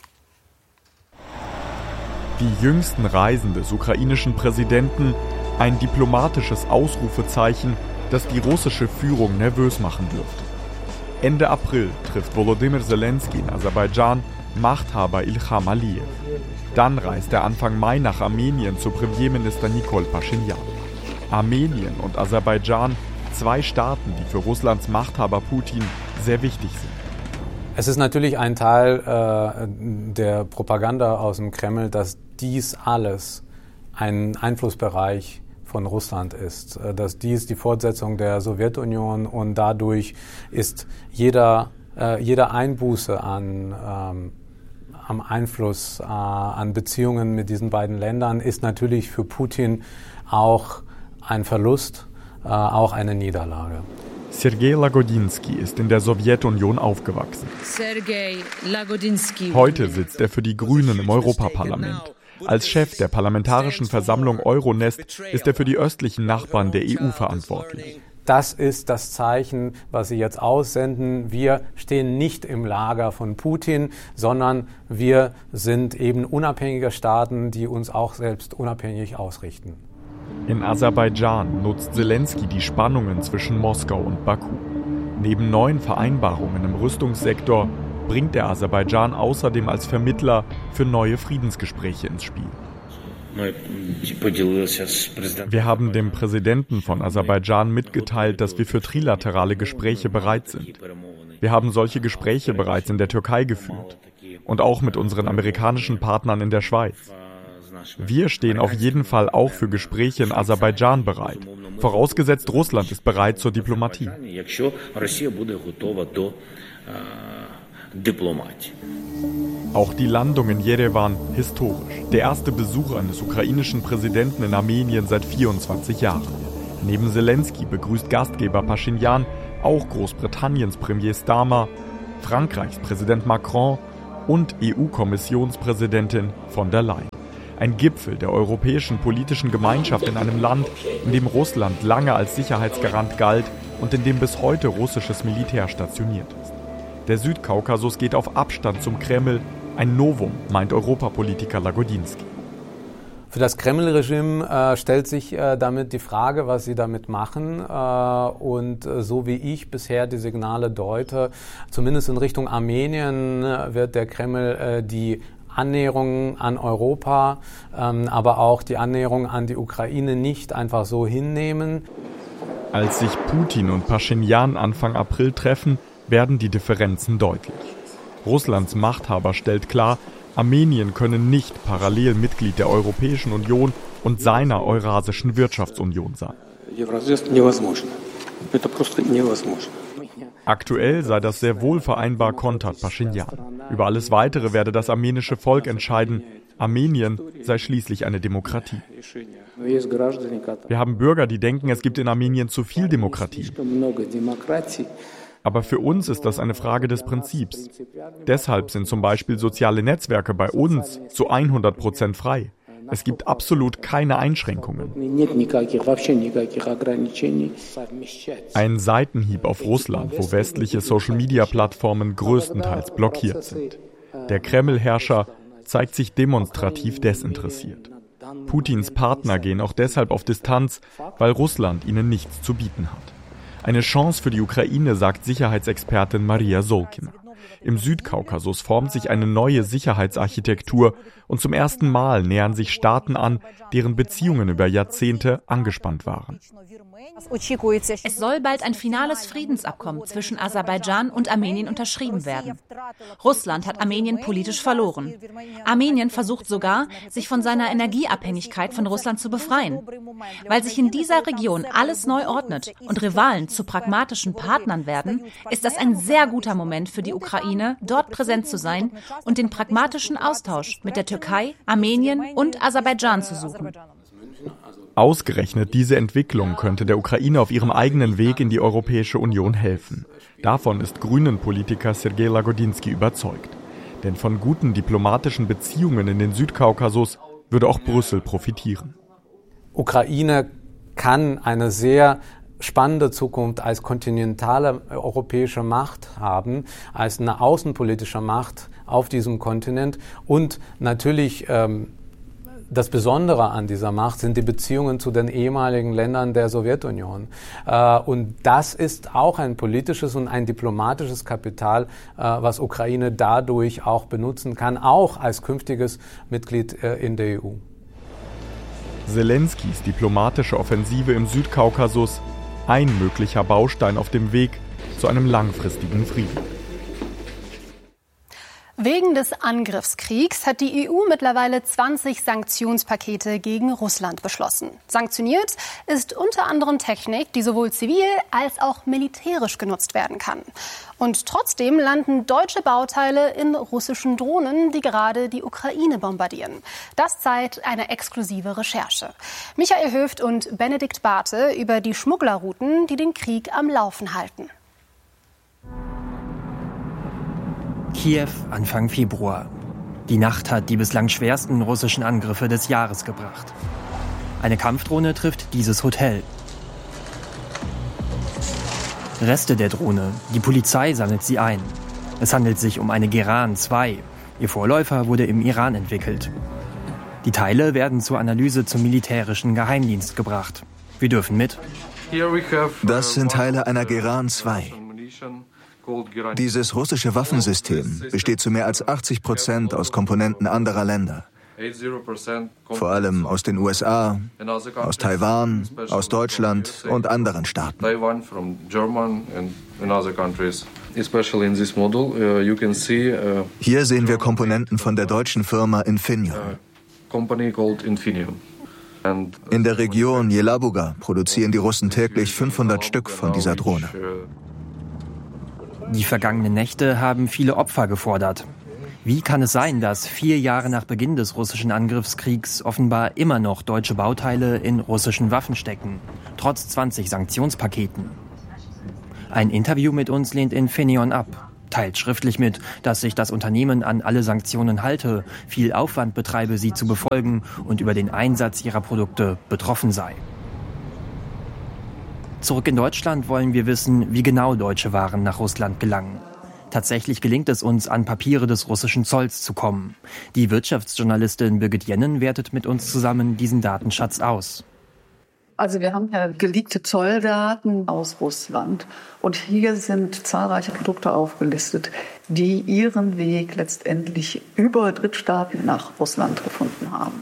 Die jüngsten Reisen des ukrainischen Präsidenten, ein diplomatisches Ausrufezeichen, das die russische Führung nervös machen dürfte. Ende April trifft Volodymyr Zelensky in Aserbaidschan Machthaber Ilham Aliyev. Dann reist er Anfang Mai nach Armenien zu Premierminister Nikol Paschinjan. Armenien und Aserbaidschan, 2 Staaten, die für Russlands Machthaber Putin sehr wichtig sind. Es ist natürlich ein Teil der Propaganda aus dem Kreml, dass dies alles ein Einflussbereich von Russland ist, dass dies die Fortsetzung der Sowjetunion und dadurch ist jeder Einbuße am Einfluss, an Beziehungen mit diesen beiden Ländern ist natürlich für Putin auch ein Verlust, auch eine Niederlage. Sergei Lagodinsky ist in der Sowjetunion aufgewachsen. Heute sitzt er für die Grünen im Europaparlament. Als Chef der Parlamentarischen Versammlung Euronest ist er für die östlichen Nachbarn der EU verantwortlich. Das ist das Zeichen, was Sie jetzt aussenden. Wir stehen nicht im Lager von Putin, sondern wir sind eben unabhängige Staaten, die uns auch selbst unabhängig ausrichten. In Aserbaidschan nutzt Zelensky die Spannungen zwischen Moskau und Baku. Neben neuen Vereinbarungen im Rüstungssektor bringt er Aserbaidschan außerdem als Vermittler für neue Friedensgespräche ins Spiel. Wir haben dem Präsidenten von Aserbaidschan mitgeteilt, dass wir für trilaterale Gespräche bereit sind. Wir haben solche Gespräche bereits in der Türkei geführt. und auch mit unseren amerikanischen Partnern in der Schweiz. Wir stehen auf jeden Fall auch für Gespräche in Aserbaidschan bereit, vorausgesetzt Russland ist bereit zur Diplomatie. Auch die Landung in Jerewan historisch. Der erste Besuch eines ukrainischen Präsidenten in Armenien seit 24 Jahren. Neben Zelensky begrüßt Gastgeber Paschinjan auch Großbritanniens Premier Starmer, Frankreichs Präsident Macron und EU-Kommissionspräsidentin von der Leyen. Ein Gipfel der europäischen politischen Gemeinschaft in einem Land, in dem Russland lange als Sicherheitsgarant galt und in dem bis heute russisches Militär stationiert ist. Der Südkaukasus geht auf Abstand zum Kreml, ein Novum, meint Europapolitiker Lagodinsky. Für das Kreml-Regime stellt sich damit die Frage, was sie damit machen. Und so wie ich bisher die Signale deute, zumindest in Richtung Armenien wird der Kreml die Annäherung an Europa, aber auch die Annäherung an die Ukraine nicht einfach so hinnehmen. Als sich Putin und Paschinjan Anfang April treffen, werden die Differenzen deutlich. Russlands Machthaber stellt klar, Armenien könne nicht parallel Mitglied der Europäischen Union und seiner Eurasischen Wirtschaftsunion sein. Aktuell sei das sehr wohl vereinbar, kontert Paschinjan. Über alles Weitere werde das armenische Volk entscheiden. Armenien sei schließlich eine Demokratie. Wir haben Bürger, die denken, es gibt in Armenien zu viel Demokratie. Aber für uns ist das eine Frage des Prinzips. Deshalb sind zum Beispiel soziale Netzwerke bei uns zu 100% frei. Es gibt absolut keine Einschränkungen. Ein Seitenhieb auf Russland, wo westliche Social-Media-Plattformen größtenteils blockiert sind. Der Kreml-Herrscher zeigt sich demonstrativ desinteressiert. Putins Partner gehen auch deshalb auf Distanz, weil Russland ihnen nichts zu bieten hat. Eine Chance für die Ukraine, sagt Sicherheitsexpertin Maria Solkina. Im Südkaukasus formt sich eine neue Sicherheitsarchitektur und zum ersten Mal nähern sich Staaten an, deren Beziehungen über Jahrzehnte angespannt waren. Es soll bald ein finales Friedensabkommen zwischen Aserbaidschan und Armenien unterschrieben werden. Russland hat Armenien politisch verloren. Armenien versucht sogar, sich von seiner Energieabhängigkeit von Russland zu befreien. Weil sich in dieser Region alles neu ordnet und Rivalen zu pragmatischen Partnern werden, ist das ein sehr guter Moment für die Ukraine, dort präsent zu sein und den pragmatischen Austausch mit der Türkei, Armenien und Aserbaidschan zu suchen. Ausgerechnet diese Entwicklung könnte der Ukraine auf ihrem eigenen Weg in die Europäische Union helfen. Davon ist Grünen-Politiker Sergej Lagodinsky überzeugt. Denn von guten diplomatischen Beziehungen in den Südkaukasus würde auch Brüssel profitieren. Ukraine kann eine sehr spannende Zukunft als kontinentale europäische Macht haben, als eine außenpolitische Macht auf diesem Kontinent und natürlich das Besondere an dieser Macht sind die Beziehungen zu den ehemaligen Ländern der Sowjetunion. Und das ist auch ein politisches und ein diplomatisches Kapital, was Ukraine dadurch auch benutzen kann, auch als künftiges Mitglied in der EU. Zelenskys diplomatische Offensive im Südkaukasus, ein möglicher Baustein auf dem Weg zu einem langfristigen Frieden. Wegen des Angriffskriegs hat die EU mittlerweile 20 Sanktionspakete gegen Russland beschlossen. Sanktioniert ist unter anderem Technik, die sowohl zivil als auch militärisch genutzt werden kann. Und trotzdem landen deutsche Bauteile in russischen Drohnen, die gerade die Ukraine bombardieren. Das zeigt eine exklusive Recherche. Michael Höft und Benedikt Barthe über die Schmugglerrouten, die den Krieg am Laufen halten. Kiew, Anfang Februar. Die Nacht hat die bislang schwersten russischen Angriffe des Jahres gebracht. Eine Kampfdrohne trifft dieses Hotel. Reste der Drohne. Die Polizei sammelt sie ein. Es handelt sich um eine Geran 2. Ihr Vorläufer wurde im Iran entwickelt. Die Teile werden zur Analyse zum militärischen Geheimdienst gebracht. Wir dürfen mit. Das sind Teile einer Geran 2. Dieses russische Waffensystem besteht zu mehr als 80% aus Komponenten anderer Länder. Vor allem aus den USA, aus Taiwan, aus Deutschland und anderen Staaten. Hier sehen wir Komponenten von der deutschen Firma Infineon. In der Region Jelabuga produzieren die Russen täglich 500 Stück von dieser Drohne. Die vergangenen Nächte haben viele Opfer gefordert. Wie kann es sein, dass 4 Jahre nach Beginn des russischen Angriffskriegs offenbar immer noch deutsche Bauteile in russischen Waffen stecken, trotz 20 Sanktionspaketen? Ein Interview mit uns lehnt Infineon ab, teilt schriftlich mit, dass sich das Unternehmen an alle Sanktionen halte, viel Aufwand betreibe, sie zu befolgen und über den Einsatz ihrer Produkte betroffen sei. Zurück in Deutschland wollen wir wissen, wie genau deutsche Waren nach Russland gelangen. Tatsächlich gelingt es uns, an Papiere des russischen Zolls zu kommen. Die Wirtschaftsjournalistin Birgit Jennen wertet mit uns zusammen diesen Datenschatz aus. Also wir haben ja geleakte Zolldaten aus Russland. Und hier sind zahlreiche Produkte aufgelistet, die ihren Weg letztendlich über Drittstaaten nach Russland gefunden haben.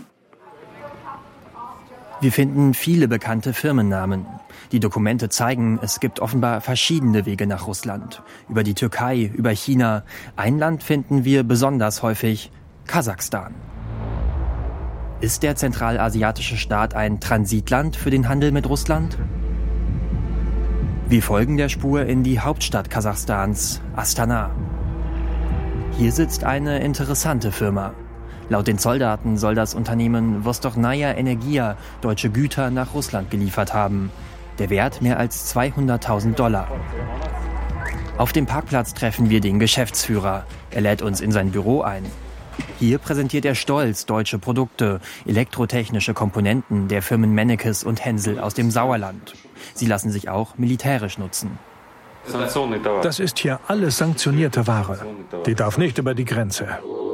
Wir finden viele bekannte Firmennamen. Die Dokumente zeigen, es gibt offenbar verschiedene Wege nach Russland. Über die Türkei, über China. Ein Land finden wir besonders häufig: Kasachstan. Ist der zentralasiatische Staat ein Transitland für den Handel mit Russland? Wir folgen der Spur in die Hauptstadt Kasachstans, Astana. Hier sitzt eine interessante Firma. Laut den Zolldaten soll das Unternehmen Vostokhnaya Energia deutsche Güter nach Russland geliefert haben. Der Wert mehr als $200.000. Auf dem Parkplatz treffen wir den Geschäftsführer. Er lädt uns in sein Büro ein. Hier präsentiert er stolz deutsche Produkte, elektrotechnische Komponenten der Firmen Mennekes und Hensel aus dem Sauerland. Sie lassen sich auch militärisch nutzen. Das ist hier alles sanktionierte Ware. Die darf nicht über die Grenze.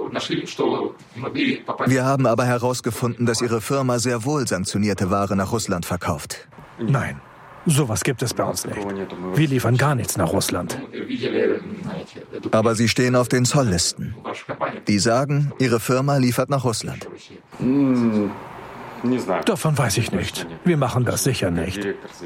Wir haben aber herausgefunden, dass Ihre Firma sehr wohl sanktionierte Ware nach Russland verkauft. Nein, sowas gibt es bei uns nicht. Wir liefern gar nichts nach Russland. Aber Sie stehen auf den Zolllisten. Die sagen, Ihre Firma liefert nach Russland. Davon weiß ich nicht. Wir machen das sicher nicht.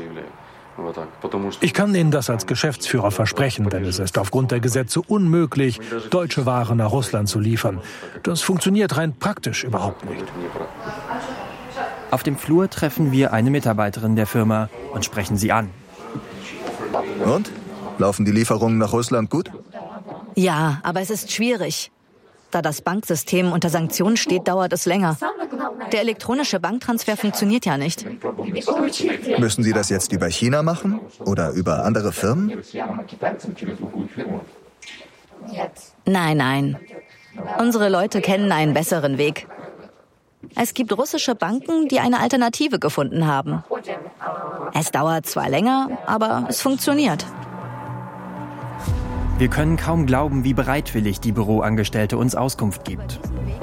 Ich kann Ihnen das als Geschäftsführer versprechen, denn es ist aufgrund der Gesetze unmöglich, deutsche Ware nach Russland zu liefern. Das funktioniert rein praktisch überhaupt nicht. Auf dem Flur treffen wir eine Mitarbeiterin der Firma und sprechen sie an. Und? Laufen die Lieferungen nach Russland gut? Ja, aber es ist schwierig. Da das Banksystem unter Sanktionen steht, dauert es länger. Der elektronische Banktransfer funktioniert ja nicht. Müssen Sie das jetzt über China machen oder über andere Firmen? Nein. Unsere Leute kennen einen besseren Weg. Es gibt russische Banken, die eine Alternative gefunden haben. Es dauert zwar länger, aber es funktioniert. Wir können kaum glauben, wie bereitwillig die Büroangestellte uns Auskunft gibt.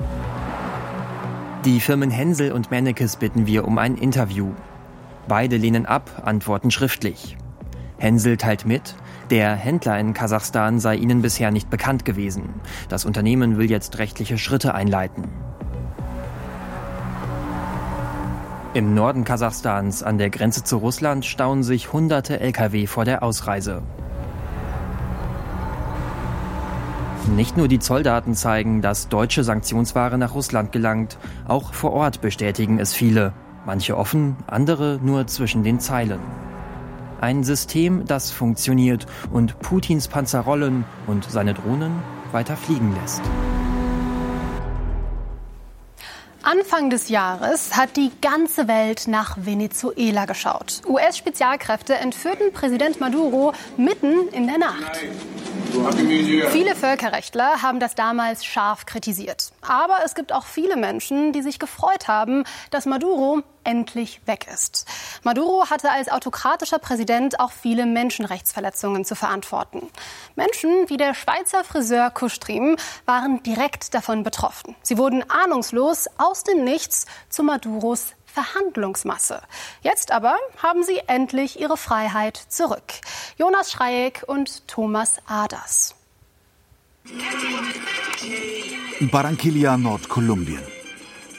Die Firmen Hensel und Mennekes bitten wir um ein Interview. Beide lehnen ab, antworten schriftlich. Hensel teilt mit, der Händler in Kasachstan sei ihnen bisher nicht bekannt gewesen. Das Unternehmen will jetzt rechtliche Schritte einleiten. Im Norden Kasachstans, an der Grenze zu Russland, stauen sich hunderte Lkw vor der Ausreise. Nicht nur die Zolldaten zeigen, dass deutsche Sanktionsware nach Russland gelangt, auch vor Ort bestätigen es viele. Manche offen, andere nur zwischen den Zeilen. Ein System, das funktioniert und Putins Panzer rollen und seine Drohnen weiter fliegen lässt. Anfang des Jahres hat die ganze Welt nach Venezuela geschaut. US-Spezialkräfte entführten Präsident Maduro mitten in der Nacht. Viele Völkerrechtler haben das damals scharf kritisiert. Aber es gibt auch viele Menschen, die sich gefreut haben, dass Maduro endlich weg ist. Maduro hatte als autokratischer Präsident auch viele Menschenrechtsverletzungen zu verantworten. Menschen wie der Schweizer Friseur Kustrim waren direkt davon betroffen. Sie wurden ahnungslos aus dem Nichts zu Maduros Verhandlungsmasse. Jetzt aber haben sie endlich ihre Freiheit zurück. Jonas Schreieck und Thomas Aders. Barranquilla, Nordkolumbien.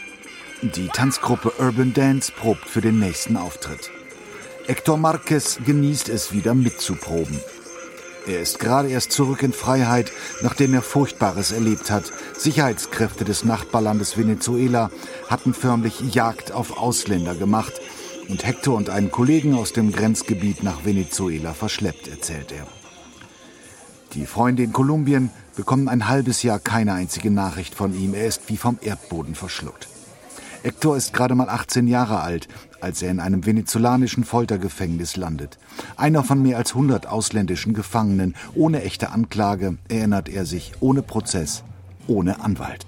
Die Tanzgruppe Urban Dance probt für den nächsten Auftritt. Héctor Márquez genießt es wieder mitzuproben. Er ist gerade erst zurück in Freiheit, nachdem er Furchtbares erlebt hat. Sicherheitskräfte des Nachbarlandes Venezuela hatten förmlich Jagd auf Ausländer gemacht und Héctor und einen Kollegen aus dem Grenzgebiet nach Venezuela verschleppt, erzählt er. Die Freunde in Kolumbien bekommen ein halbes Jahr keine einzige Nachricht von ihm. Er ist wie vom Erdboden verschluckt. Héctor ist gerade mal 18 Jahre alt, als er in einem venezolanischen Foltergefängnis landet. Einer von mehr als 100 ausländischen Gefangenen. Ohne echte Anklage, erinnert er sich, ohne Prozess, ohne Anwalt.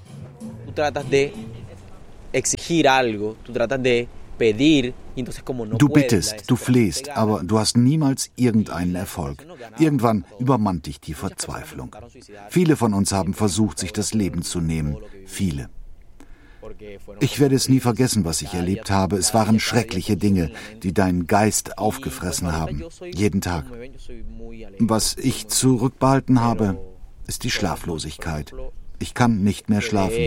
Du bittest, du flehst, aber du hast niemals irgendeinen Erfolg. Irgendwann übermannt dich die Verzweiflung. Viele von uns haben versucht, sich das Leben zu nehmen. Viele. Ich werde es nie vergessen, was ich erlebt habe. Es waren schreckliche Dinge, die deinen Geist aufgefressen haben. Jeden Tag. Was ich zurückbehalten habe, ist die Schlaflosigkeit. Ich kann nicht mehr schlafen.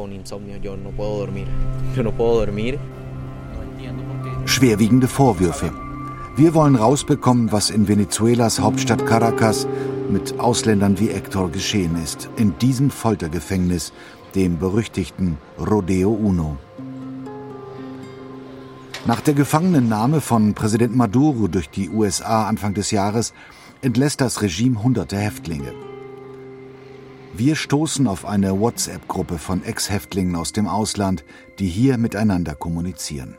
Schwerwiegende Vorwürfe. Wir wollen rausbekommen, was in Venezuelas Hauptstadt Caracas mit Ausländern wie Héctor geschehen ist. In diesem Foltergefängnis, dem berüchtigten Rodeo Uno. Nach der Gefangenennahme von Präsident Maduro durch die USA Anfang des Jahres entlässt das Regime hunderte Häftlinge. Wir stoßen auf eine WhatsApp-Gruppe von Ex-Häftlingen aus dem Ausland, die hier miteinander kommunizieren.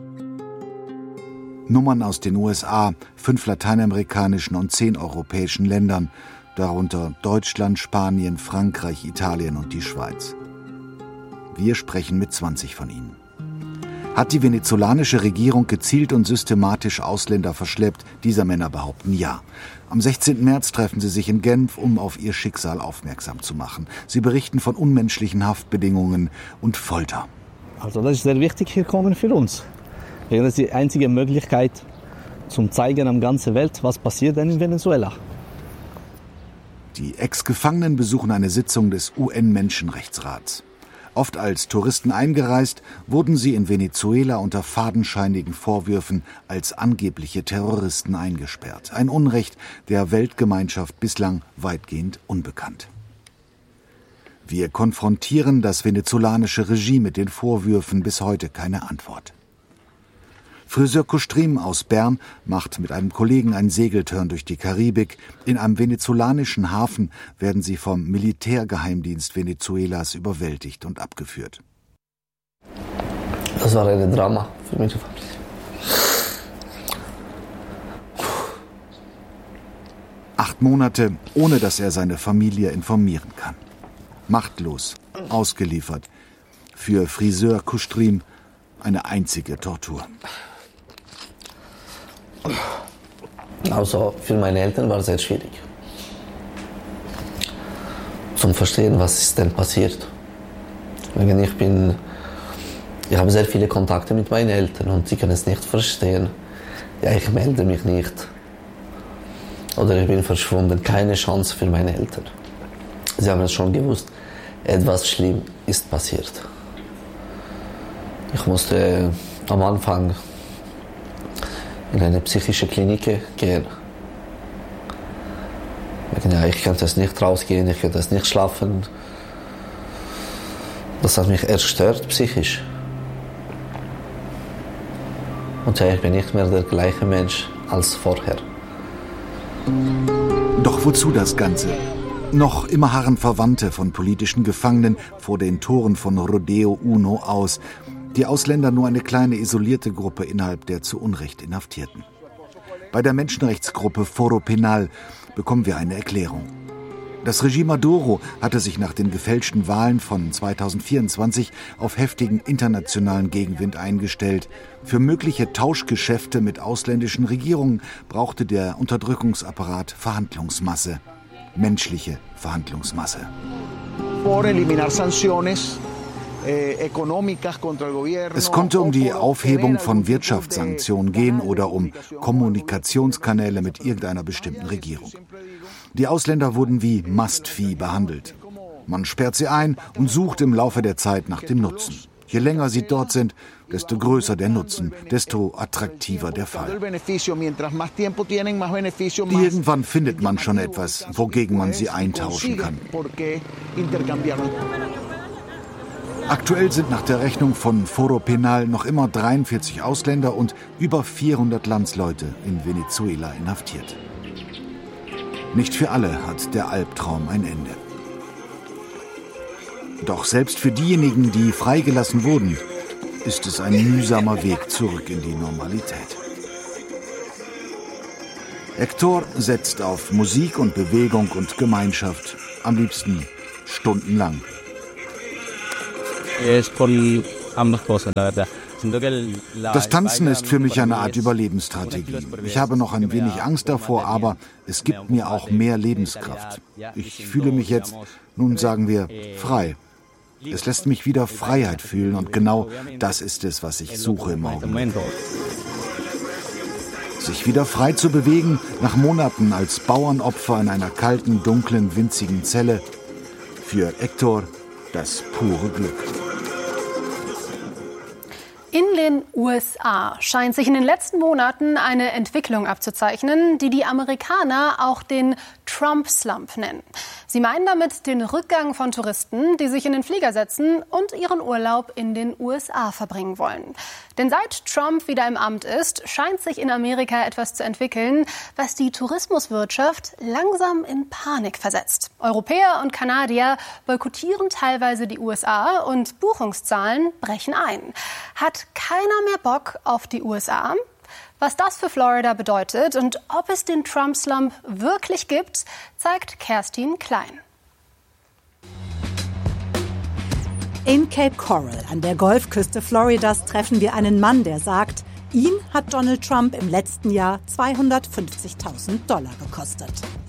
Nummern aus den USA, 5 lateinamerikanischen und 10 europäischen Ländern, darunter Deutschland, Spanien, Frankreich, Italien und die Schweiz. Wir sprechen mit 20 von ihnen. Hat die venezolanische Regierung gezielt und systematisch Ausländer verschleppt? Dieser Männer behaupten ja. Am 16. März treffen sie sich in Genf, um auf ihr Schicksal aufmerksam zu machen. Sie berichten von unmenschlichen Haftbedingungen und Folter. Also das ist sehr wichtig hier kommen für uns. Das ist die einzige Möglichkeit, zum zeigen an der ganzen Welt, was passiert denn in Venezuela. Die Ex-Gefangenen besuchen eine Sitzung des UN-Menschenrechtsrats. Oft als Touristen eingereist, wurden sie in Venezuela unter fadenscheinigen Vorwürfen als angebliche Terroristen eingesperrt. Ein Unrecht der Weltgemeinschaft bislang weitgehend unbekannt. Wir konfrontieren das venezolanische Regime mit den Vorwürfen, bis heute keine Antwort. Friseur Kustrim aus Bern macht mit einem Kollegen einen Segeltörn durch die Karibik. In einem venezolanischen Hafen werden sie vom Militärgeheimdienst Venezuelas überwältigt und abgeführt. Das war ein Drama für mich. 8 Monate, ohne dass er seine Familie informieren kann. Machtlos, ausgeliefert. Für Friseur Kustrim eine einzige Tortur. Also für meine Eltern war es sehr schwierig. Zum Verstehen, was ist denn passiert. Ich habe sehr viele Kontakte mit meinen Eltern und sie können es nicht verstehen. Ja, ich melde mich nicht. Oder ich bin verschwunden. Keine Chance für meine Eltern. Sie haben es schon gewusst, etwas Schlimmes ist passiert. Ich musste am Anfang in eine psychische Klinik gehen. Ja, ich konnte es nicht rausgehen, ich konnte es nicht schlafen. Das hat mich erstört psychisch. Und ja, ich bin nicht mehr der gleiche Mensch als vorher. Doch wozu das Ganze? Noch immer harren Verwandte von politischen Gefangenen vor den Toren von Rodeo Uno aus. Die Ausländer nur eine kleine isolierte Gruppe innerhalb der zu Unrecht Inhaftierten. Bei der Menschenrechtsgruppe Foro Penal bekommen wir eine Erklärung. Das Regime Maduro hatte sich nach den gefälschten Wahlen von 2024 auf heftigen internationalen Gegenwind eingestellt. Für mögliche Tauschgeschäfte mit ausländischen Regierungen brauchte der Unterdrückungsapparat Verhandlungsmasse. Menschliche Verhandlungsmasse. Por eliminar sanciones. Es konnte um die Aufhebung von Wirtschaftssanktionen gehen oder um Kommunikationskanäle mit irgendeiner bestimmten Regierung. Die Ausländer wurden wie Mastvieh behandelt. Man sperrt sie ein und sucht im Laufe der Zeit nach dem Nutzen. Je länger sie dort sind, desto größer der Nutzen, desto attraktiver der Fall. Irgendwann findet man schon etwas, wogegen man sie eintauschen kann. Aktuell sind nach der Rechnung von Foro Penal noch immer 43 Ausländer und über 400 Landsleute in Venezuela inhaftiert. Nicht für alle hat der Albtraum ein Ende. Doch selbst für diejenigen, die freigelassen wurden, ist es ein mühsamer Weg zurück in die Normalität. Hector setzt auf Musik und Bewegung und Gemeinschaft, am liebsten stundenlang. Das Tanzen ist für mich eine Art Überlebensstrategie. Ich habe noch ein wenig Angst davor, aber es gibt mir auch mehr Lebenskraft. Ich fühle mich jetzt, nun sagen wir, frei. Es lässt mich wieder Freiheit fühlen und genau das ist es, was ich suche im Augenblick. Sich wieder frei zu bewegen, nach Monaten als Bauernopfer in einer kalten, dunklen, winzigen Zelle. Für Hector das pure Glück. In den USA scheint sich in den letzten Monaten eine Entwicklung abzuzeichnen, die die Amerikaner auch den Trump-Slump nennen. Sie meinen damit den Rückgang von Touristen, die sich in den Flieger setzen und ihren Urlaub in den USA verbringen wollen. Denn seit Trump wieder im Amt ist, scheint sich in Amerika etwas zu entwickeln, was die Tourismuswirtschaft langsam in Panik versetzt. Europäer und Kanadier boykottieren teilweise die USA und Buchungszahlen brechen ein. Hat keiner mehr Bock auf die USA? Was das für Florida bedeutet und ob es den Trump-Slump wirklich gibt, zeigt Kerstin Klein. In Cape Coral an der Golfküste Floridas treffen wir einen Mann, der sagt, ihn hat Donald Trump im letzten Jahr $250.000 gekostet.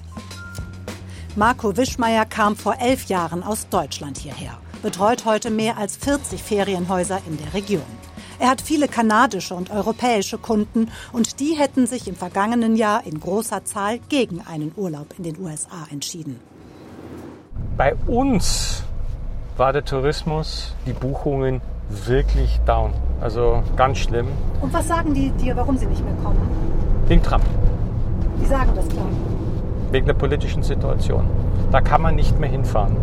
Marco Wischmeier kam vor 11 Jahren aus Deutschland hierher, betreut heute mehr als 40 Ferienhäuser in der Region. Er hat viele kanadische und europäische Kunden und die hätten sich im vergangenen Jahr in großer Zahl gegen einen Urlaub in den USA entschieden. Bei uns war der Tourismus, die Buchungen wirklich down, also ganz schlimm. Und was sagen die dir, warum sie nicht mehr kommen? Wegen Trump. Die sagen das klar. Wegen der politischen Situation. Da kann man nicht mehr hinfahren.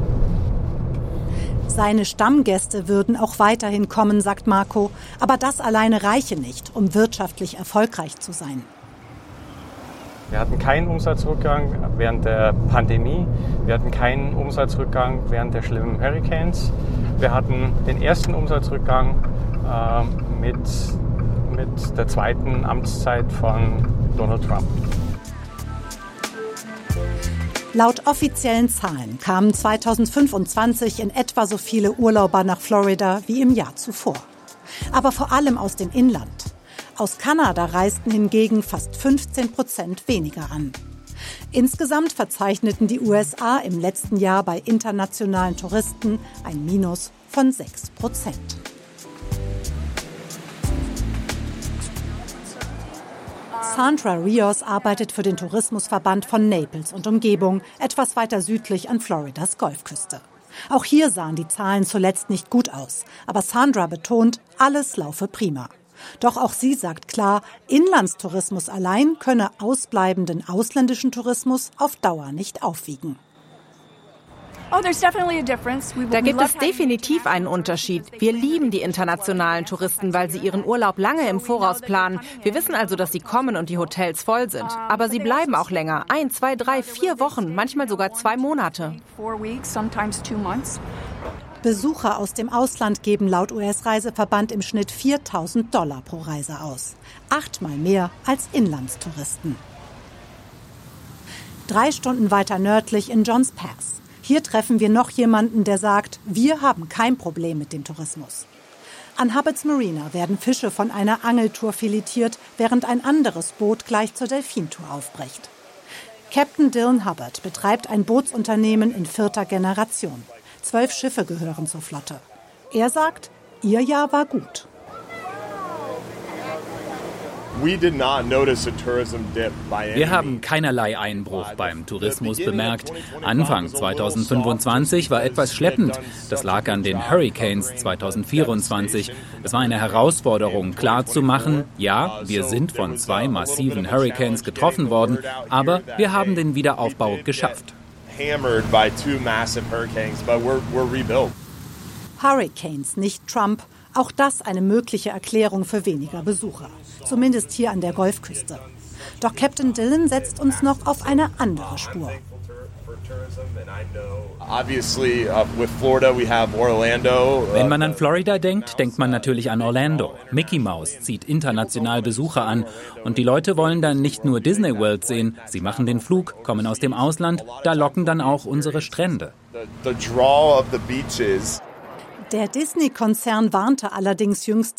Seine Stammgäste würden auch weiterhin kommen, sagt Marco. Aber das alleine reiche nicht, um wirtschaftlich erfolgreich zu sein. Wir hatten keinen Umsatzrückgang während der Pandemie. Wir hatten keinen Umsatzrückgang während der schlimmen Hurricanes. Wir hatten den ersten Umsatzrückgang mit der zweiten Amtszeit von Donald Trump. Laut offiziellen Zahlen kamen 2025 in etwa so viele Urlauber nach Florida wie im Jahr zuvor. Aber vor allem aus dem Inland. Aus Kanada reisten hingegen fast 15% weniger an. Insgesamt verzeichneten die USA im letzten Jahr bei internationalen Touristen ein Minus von 6%. Sandra Rios arbeitet für den Tourismusverband von Naples und Umgebung, etwas weiter südlich an Floridas Golfküste. Auch hier sahen die Zahlen zuletzt nicht gut aus. Aber Sandra betont, alles laufe prima. Doch auch sie sagt klar, Inlandstourismus allein könne ausbleibenden ausländischen Tourismus auf Dauer nicht aufwiegen. Da gibt es definitiv einen Unterschied. Wir lieben die internationalen Touristen, weil sie ihren Urlaub lange im Voraus planen. Wir wissen also, dass sie kommen und die Hotels voll sind. Aber sie bleiben auch länger. 1, 2, 3, 4 Wochen, manchmal sogar 2 Monate. Besucher aus dem Ausland geben laut US-Reiseverband im Schnitt $4.000 pro Reise aus. 8-mal mehr als Inlandstouristen. 3 Stunden weiter nördlich in Johns Pass. Hier treffen wir noch jemanden, der sagt, wir haben kein Problem mit dem Tourismus. An Hubbards Marina werden Fische von einer Angeltour filetiert, während ein anderes Boot gleich zur Delfintour aufbricht. Captain Dylan Hubbard betreibt ein Bootsunternehmen in 4. Generation. 12 Schiffe gehören zur Flotte. Er sagt, ihr Jahr war gut. Wir haben keinerlei Einbruch beim Tourismus bemerkt. Anfang 2025 war etwas schleppend. Das lag an den Hurricanes 2024. Es war eine Herausforderung, klarzumachen, ja, wir sind von 2 massiven Hurricanes getroffen worden, aber wir haben den Wiederaufbau geschafft. Hurricanes, nicht Trump. Auch das eine mögliche Erklärung für weniger Besucher. Zumindest hier an der Golfküste. Doch Captain Dillon setzt uns noch auf eine andere Spur. Wenn man an Florida denkt, denkt man natürlich an Orlando. Mickey Mouse zieht international Besucher an. Und die Leute wollen dann nicht nur Disney World sehen. Sie machen den Flug, kommen aus dem Ausland. Da locken dann auch unsere Strände. Der Disney-Konzern warnte allerdings jüngst